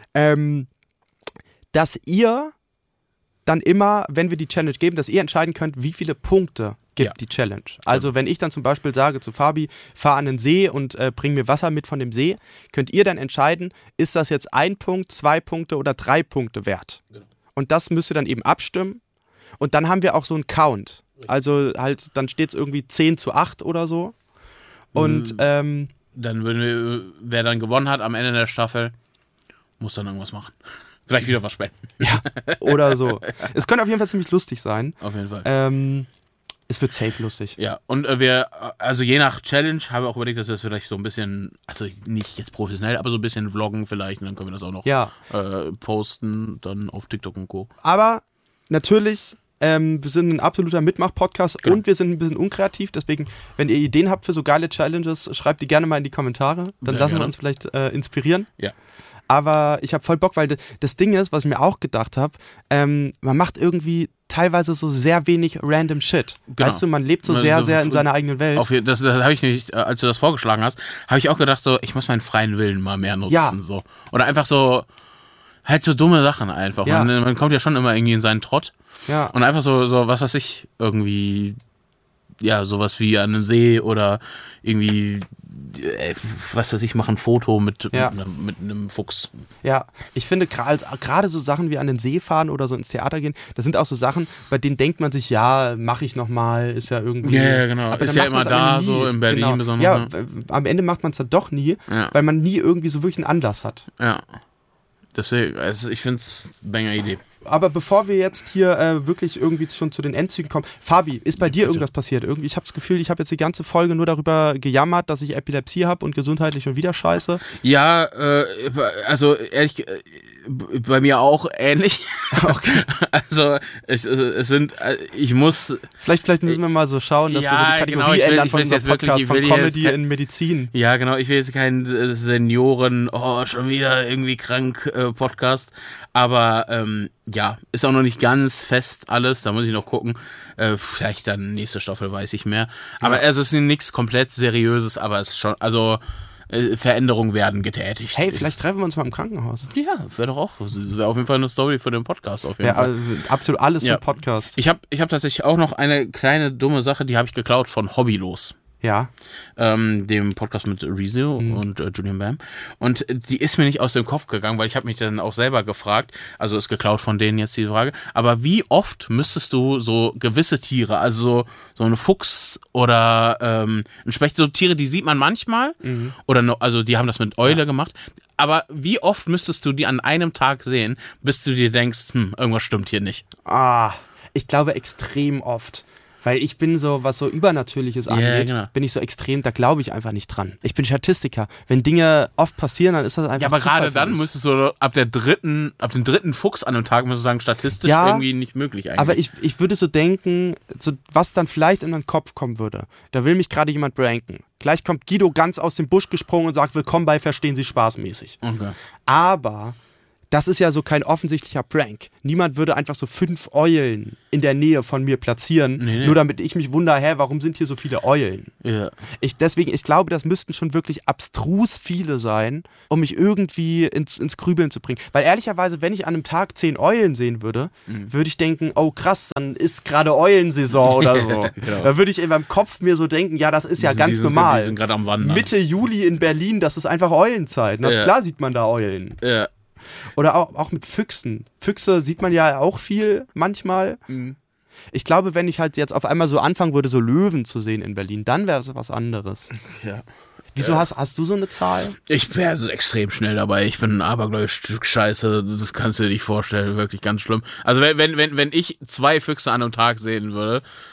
S4: ähm, dass ihr dann immer, wenn wir die Challenge geben, dass ihr entscheiden könnt, wie viele Punkte gibt ja. die Challenge. Also wenn ich dann zum Beispiel sage zu Fabi, fahr an den See und äh, bring mir Wasser mit von dem See, könnt ihr dann entscheiden, ist das jetzt ein Punkt, zwei Punkte oder drei Punkte wert. Genau. Und das müsst ihr dann eben abstimmen. Und dann haben wir auch so einen Count. Also halt, dann steht es irgendwie zehn zu acht oder so. Und ähm,
S6: dann würden wir, wer dann gewonnen hat am Ende der Staffel, muss dann irgendwas machen. Vielleicht wieder was spenden.
S4: Ja, oder so. Es könnte auf jeden Fall ziemlich lustig sein.
S6: Auf jeden Fall.
S4: Ähm, es wird safe lustig.
S6: Ja, und äh, wir, also je nach Challenge, haben wir auch überlegt, dass wir das vielleicht so ein bisschen, also nicht jetzt professionell, aber so ein bisschen vloggen vielleicht. Und dann können wir das auch noch
S4: ja.
S6: äh, posten, dann auf TikTok und Co.
S4: Aber natürlich, ähm, wir sind ein absoluter Mitmach-Podcast genau. und wir sind ein bisschen unkreativ. Deswegen, wenn ihr Ideen habt für so geile Challenges, schreibt die gerne mal in die Kommentare. Dann Sehr lassen gerne. wir uns vielleicht äh, inspirieren.
S6: Ja.
S4: Aber ich habe voll Bock, weil das Ding ist, was ich mir auch gedacht habe, ähm, man macht irgendwie teilweise so sehr wenig random Shit. Genau. Weißt du, man lebt so sehr, also, sehr in seiner eigenen Welt.
S6: Auf, das das habe ich nämlich, als du das vorgeschlagen hast, habe ich auch gedacht, so, ich muss meinen freien Willen mal mehr nutzen. Ja. So. Oder einfach so, halt so dumme Sachen einfach. Ja. Man, man kommt ja schon immer irgendwie in seinen Trott.
S4: Ja.
S6: Und einfach so, so, was weiß ich, irgendwie, ja, sowas wie an einem See oder irgendwie, äh, was weiß ich, mache ein Foto mit,
S4: ja.
S6: mit, mit einem Fuchs.
S4: Ja, ich finde gerade so Sachen wie an den See fahren oder so ins Theater gehen, das sind auch so Sachen, bei denen denkt man sich, ja, mache ich nochmal, ist ja irgendwie...
S6: Ja, yeah, genau, ist ja immer da, so in Berlin
S4: genau.
S6: besonders.
S4: Ja, am Ende macht man es dann doch nie, ja. weil man nie irgendwie so wirklich einen Anlass hat.
S6: Ja, deswegen, also ich finde es eine Banger Idee.
S4: Aber bevor wir jetzt hier äh, wirklich irgendwie schon zu den Endzügen kommen, Fabi, ist bei ja, dir bitte. irgendwas passiert? Irgendwie, ich habe das Gefühl, ich habe jetzt die ganze Folge nur darüber gejammert, dass ich Epilepsie habe und gesundheitlich schon wieder scheiße.
S6: Ja, äh, also ehrlich, bei mir auch ähnlich.
S4: Okay.
S6: Also es, es sind, ich muss...
S4: Vielleicht, vielleicht müssen wir mal so schauen, dass
S6: ja,
S4: wir so die Kategorie
S6: genau, ich will,
S4: ändern
S6: ich
S4: von unserem Podcast,
S6: wirklich,
S4: von Comedy kein, in Medizin.
S6: Ja, genau, ich will jetzt keinen Senioren, oh, schon wieder irgendwie krank äh, Podcast, aber ähm, ja, ist auch noch nicht ganz fest alles, da muss ich noch gucken. Äh, vielleicht dann nächste Staffel, weiß ich mehr. Aber ja. also es ist nichts komplett Seriöses, aber es ist schon, also äh, Veränderungen werden getätigt.
S4: Hey, vielleicht treffen wir uns mal im Krankenhaus.
S6: Ja, wäre doch auch, wäre auf jeden Fall eine Story für den Podcast auf jeden
S4: ja,
S6: Fall.
S4: Also absolut alles
S6: ja.
S4: für Podcast.
S6: Ich habe ich hab tatsächlich auch noch eine kleine dumme Sache, die habe ich geklaut von Hobbylos.
S4: Ja.
S6: Ähm, dem Podcast mit Rezo mhm. und äh, Julian Bam. Und die ist mir nicht aus dem Kopf gegangen, weil ich habe mich dann auch selber gefragt, also ist geklaut von denen jetzt die Frage, aber wie oft müsstest du so gewisse Tiere, also so, so ein Fuchs oder ähm, ein Specht, so Tiere, die sieht man manchmal, mhm. oder no, also die haben das mit Eule ja. gemacht, aber wie oft müsstest du die an einem Tag sehen, bis du dir denkst, hm, irgendwas stimmt hier nicht?
S4: Ah, ich glaube extrem oft. Weil ich bin so, was so Übernatürliches angeht, yeah, genau. bin ich so extrem, da glaube ich einfach nicht dran. Ich bin Statistiker. Wenn Dinge oft passieren, dann ist das einfach
S6: Ja, aber gerade dann müsstest du ab der dritten, ab dem dritten Fuchs an einem Tag, müsstest du sagen, statistisch ja, irgendwie nicht möglich eigentlich.
S4: Aber ich, ich würde so denken, so, was dann vielleicht in deinen Kopf kommen würde. Da will mich gerade jemand pranken. Gleich kommt Guido ganz aus dem Busch gesprungen und sagt, willkommen bei Verstehen Sie spaßmäßig.
S6: Okay.
S4: Aber das ist ja so kein offensichtlicher Prank. Niemand würde einfach so fünf Eulen in der Nähe von mir platzieren, nee, nee. nur damit ich mich wundere, hä, warum sind hier so viele Eulen?
S6: Ja.
S4: Ich, deswegen, ich glaube, das müssten schon wirklich abstrus viele sein, um mich irgendwie ins, ins Grübeln zu bringen. Weil ehrlicherweise, wenn ich an einem Tag zehn Eulen sehen würde, mhm. würde ich denken, oh krass, dann ist gerade Eulensaison oder so. Genau. Da würde ich in meinem Kopf mir so denken, ja, das ist die ja sind, ganz die sind, normal.
S6: Die sind gerade am Wandern.
S4: Mitte Juli in Berlin, das ist einfach Eulenzeit. Na, ja. Klar sieht man da Eulen.
S6: Ja.
S4: Oder auch, auch mit Füchsen. Füchse sieht man ja auch viel manchmal.
S6: Mhm.
S4: Ich glaube, wenn ich halt jetzt auf einmal so anfangen würde, so Löwen zu sehen in Berlin, dann wäre es was anderes.
S6: Ja.
S4: Wieso
S6: äh,
S4: hast, hast du so eine Zahl?
S6: Ich wäre so extrem schnell dabei. Ich bin ein abergläubiges Stück Scheiße. Das kannst du dir nicht vorstellen. Wirklich ganz schlimm. Also wenn, wenn, wenn, wenn ich zwei Füchse an einem Tag sehen würde,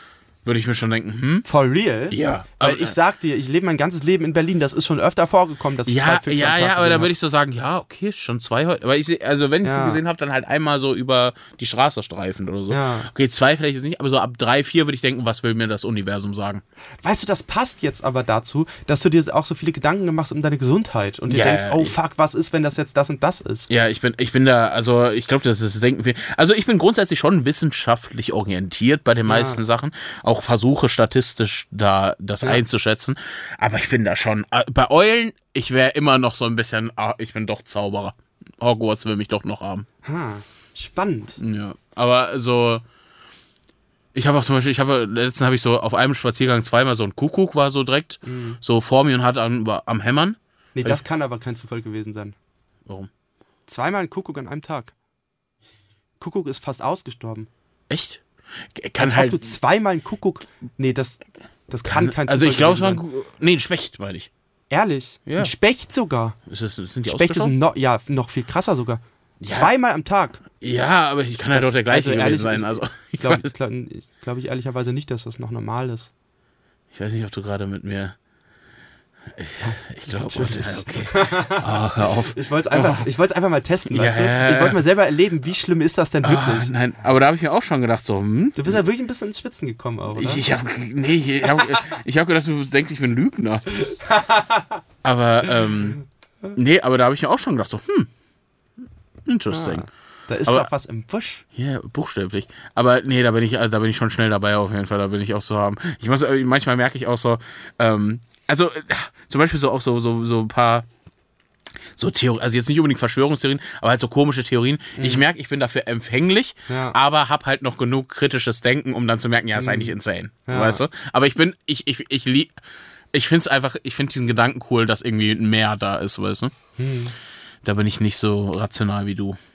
S6: würde ich mir schon denken, hm?
S4: For real?
S6: Ja.
S4: Weil
S6: Aber,
S4: ich sag dir, ich lebe mein ganzes Leben in Berlin, das ist schon öfter vorgekommen, dass ich zwei
S6: Ja,
S4: Filme
S6: ja,
S4: am Tag
S6: ja, aber
S4: gesehen
S6: da
S4: hab.
S6: würde ich so sagen, ja, okay, schon zwei heute. Aber ich seh, also wenn ich
S4: Ja.
S6: sie gesehen habe, dann halt einmal so über die Straße streifen oder so.
S4: Ja.
S6: Okay, zwei vielleicht jetzt nicht, aber so ab drei, vier würde ich denken, was will mir das Universum sagen?
S4: Weißt du, das passt jetzt aber dazu, dass du dir auch so viele Gedanken machst um deine Gesundheit und dir
S6: Ja,
S4: denkst,
S6: ja,
S4: oh
S6: ich-
S4: fuck, was ist, wenn das jetzt das und das ist?
S6: Ja, ich bin, ich bin da, also ich glaube, das, das denken wir. Also ich bin grundsätzlich schon wissenschaftlich orientiert bei den meisten Sachen. Auch versuche statistisch da das
S4: Ja.
S6: einzuschätzen. Aber ich bin da schon. äh, Bei Eulen, ich wäre immer noch so ein bisschen, ah, ich bin doch Zauberer. Hogwarts will mich doch noch haben.
S4: Ha, spannend.
S6: Ja. Aber so. Ich habe auch zum Beispiel, ich habe, letztens habe ich so auf einem Spaziergang zweimal so ein Kuckuck war so direkt so vor mir und hat am, am Hämmern.
S4: Nee,
S6: Weil
S4: das kann aber kein Zufall gewesen sein.
S6: Warum?
S4: Zweimal ein Kuckuck an einem Tag. Kuckuck ist fast ausgestorben.
S6: Echt? Kann
S4: Als
S6: halt.
S4: ob du zweimal ein Kuckuck... Nee, das, das kann kein Zufall
S6: Also ich glaube, es war ein
S4: gewesen sein.
S6: Kuckuck. Nee, ein Specht, meine ich.
S4: Ehrlich?
S6: Ja.
S4: Ein Specht sogar.
S6: Ist das, sind die
S4: Spechte
S6: ausgestorben?
S4: sind noch, ja, noch viel krasser sogar.
S6: Ja.
S4: Zweimal am Tag.
S6: Ja, aber ich kann ja
S4: Das-
S6: doch der gleiche
S4: also ehrlich,
S6: gewesen sein. Also, ich,
S4: Glaube
S6: weiß,
S4: glaub, glaub ich ehrlicherweise nicht, dass das noch normal ist.
S6: ich weiß nicht, ob du gerade mit mir. Ich glaube,
S4: Natürlich.
S6: okay. Oh, hör auf.
S4: Ich wollte es einfach, ich wollt's einfach mal testen,
S6: Ja,
S4: weißt du?
S6: ja, ja.
S4: Ich wollte mal selber erleben, wie schlimm ist das denn
S6: Ah,
S4: wirklich?
S6: nein, aber da habe ich mir auch schon gedacht, so, hm?
S4: Du bist ja wirklich ein bisschen ins Schwitzen gekommen auch, oder?
S6: Ich, ich habe nee, ich hab, ich hab gedacht, du denkst, ich bin Lügner. Aber, ähm, nee, aber da habe ich mir auch schon gedacht, so, hm, interesting.
S4: Ah, da ist
S6: Aber-
S4: doch was im Busch.
S6: Ja, buchstäblich. Aber nee, da bin ich, also da bin ich schon schnell dabei auf jeden Fall. Da bin ich auch so haben. Ich muss, äh, manchmal merke ich auch so, ähm, also äh, zum Beispiel so auch so so so ein paar so Theorien, also jetzt nicht unbedingt Verschwörungstheorien, aber halt so komische Theorien. Ich merke, ich bin dafür empfänglich,
S4: Ja.
S6: aber hab halt noch genug kritisches Denken, um dann zu merken, ja, ist eigentlich insane,
S4: Ja.
S6: weißt du? Aber ich bin, ich ich ich lieb, ich finde es einfach, ich finde diesen Gedanken cool, dass irgendwie mehr da ist, weißt du? Da bin ich nicht so rational wie du.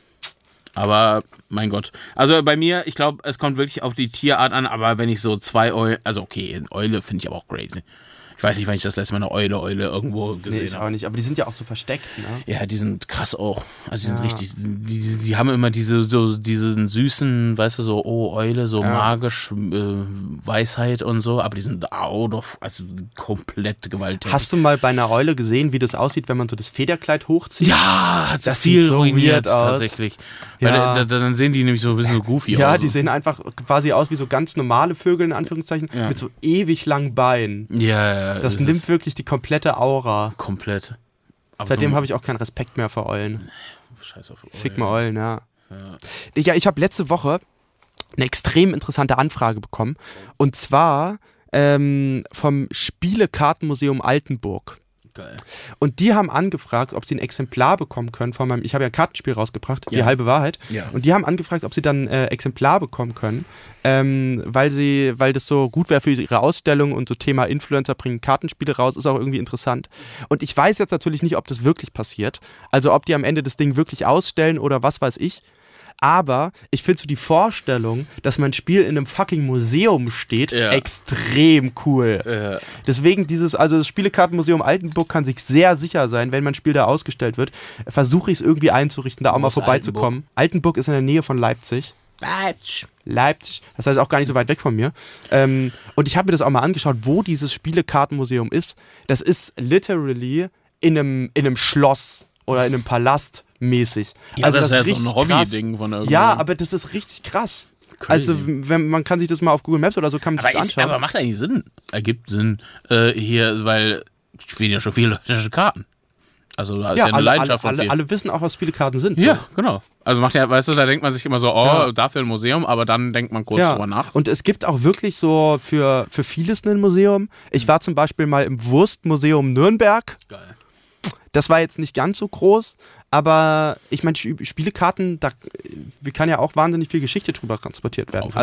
S6: Aber, mein Gott. Also bei mir, ich glaube, es kommt wirklich auf die Tierart an, aber wenn ich so zwei Eulen, also okay, eine Eule finde ich aber auch crazy. Ich weiß nicht, wann ich das letzte Mal eine Eule, Eule irgendwo
S4: Nee,
S6: gesehen
S4: ich
S6: habe.
S4: auch nicht. Aber die sind ja auch so versteckt, ne?
S6: Ja, die sind krass auch. Also die sind
S4: Ja.
S6: richtig, die, die, die haben immer diese, so, diesen süßen, weißt du, so, oh, Eule, so
S4: Ja.
S6: magisch, äh, Weisheit und so, aber die sind out of, also komplett gewalttätig.
S4: Hast du mal bei einer Eule gesehen, wie das aussieht, wenn man so das Federkleid hochzieht?
S6: Ja, hat
S4: Das
S6: viel
S4: sieht so
S6: ruiniert
S4: weird aus.
S6: tatsächlich. Weil
S4: Ja.
S6: da, da, dann sehen die nämlich so ein bisschen so goofy
S4: Ja,
S6: aus.
S4: die sehen einfach quasi aus wie so ganz normale Vögel, in Anführungszeichen,
S6: Ja.
S4: mit so ewig langen Beinen.
S6: Ja, ja,
S4: Das
S6: ist
S4: nimmt wirklich die komplette Aura.
S6: komplett. Aber
S4: Seitdem
S6: so,
S4: habe ich auch keinen Respekt mehr vor Eulen.
S6: Scheiß auf
S4: Fick mal Eulen, ja.
S6: Ja.
S4: Ja, ich habe letzte Woche eine extrem interessante Anfrage bekommen. Und zwar ähm, vom Spielekartenmuseum Altenburg.
S6: Geil.
S4: Und die haben angefragt, ob sie ein Exemplar bekommen können von meinem, ich habe ja ein Kartenspiel rausgebracht, die
S6: Ja.
S4: halbe Wahrheit.
S6: Ja.
S4: Und die haben angefragt, ob sie dann äh, Exemplar bekommen können, ähm, weil sie, weil das so gut wäre für ihre Ausstellung und so Thema Influencer bringen Kartenspiele raus, ist auch irgendwie interessant. Und ich weiß jetzt natürlich nicht, ob das wirklich passiert. Also ob die am Ende das Ding wirklich ausstellen oder was weiß ich. Aber ich finde so die Vorstellung, dass mein Spiel in einem fucking Museum steht,
S6: Ja.
S4: extrem cool.
S6: Äh,
S4: Deswegen dieses, also das Spielekartenmuseum Altenburg kann sich sehr sicher sein, wenn mein Spiel da ausgestellt wird, versuche ich es irgendwie einzurichten, da auch
S6: Wo
S4: mal
S6: ist
S4: vorbeizukommen. Altenburg ist in der Nähe von Leipzig.
S6: Leipzig.
S4: Leipzig, das heißt auch gar nicht so weit weg von mir. Ähm, und ich habe mir das auch mal angeschaut, wo dieses Spielekartenmuseum ist. Das ist literally in einem, in einem Schloss oder in einem Palast mäßig.
S6: Ja, das ist ja so
S4: richtig
S6: ein Hobby-Ding von irgendwo.
S4: Ja, aber das ist richtig krass. Also, wenn, man kann sich das mal auf Google Maps oder so kann man
S6: Aber,
S4: sich das
S6: ist,
S4: anschauen.
S6: aber macht eigentlich Sinn. Ergibt Sinn. Äh, hier, weil spielen ja schon viele Leute Karten. Also da ist ja,
S4: ja,
S6: eine
S4: alle,
S6: Leidenschaft
S4: alle,
S6: von
S4: alle,
S6: vielen.
S4: alle wissen auch, was Spielekarten sind.
S6: Ja,
S4: So.
S6: genau. Also macht ja, weißt du, da denkt man sich immer so, oh,
S4: Ja.
S6: dafür ein Museum, aber dann denkt man kurz
S4: Ja.
S6: drüber nach.
S4: Und es gibt auch wirklich so für, für vieles ein Museum. Ich war zum Beispiel mal im Wurstmuseum Nürnberg.
S6: Geil.
S4: Das war jetzt nicht ganz so groß, aber ich meine, Spielekarten, da kann ja auch wahnsinnig viel Geschichte drüber transportiert werden.
S6: Auf
S4: Also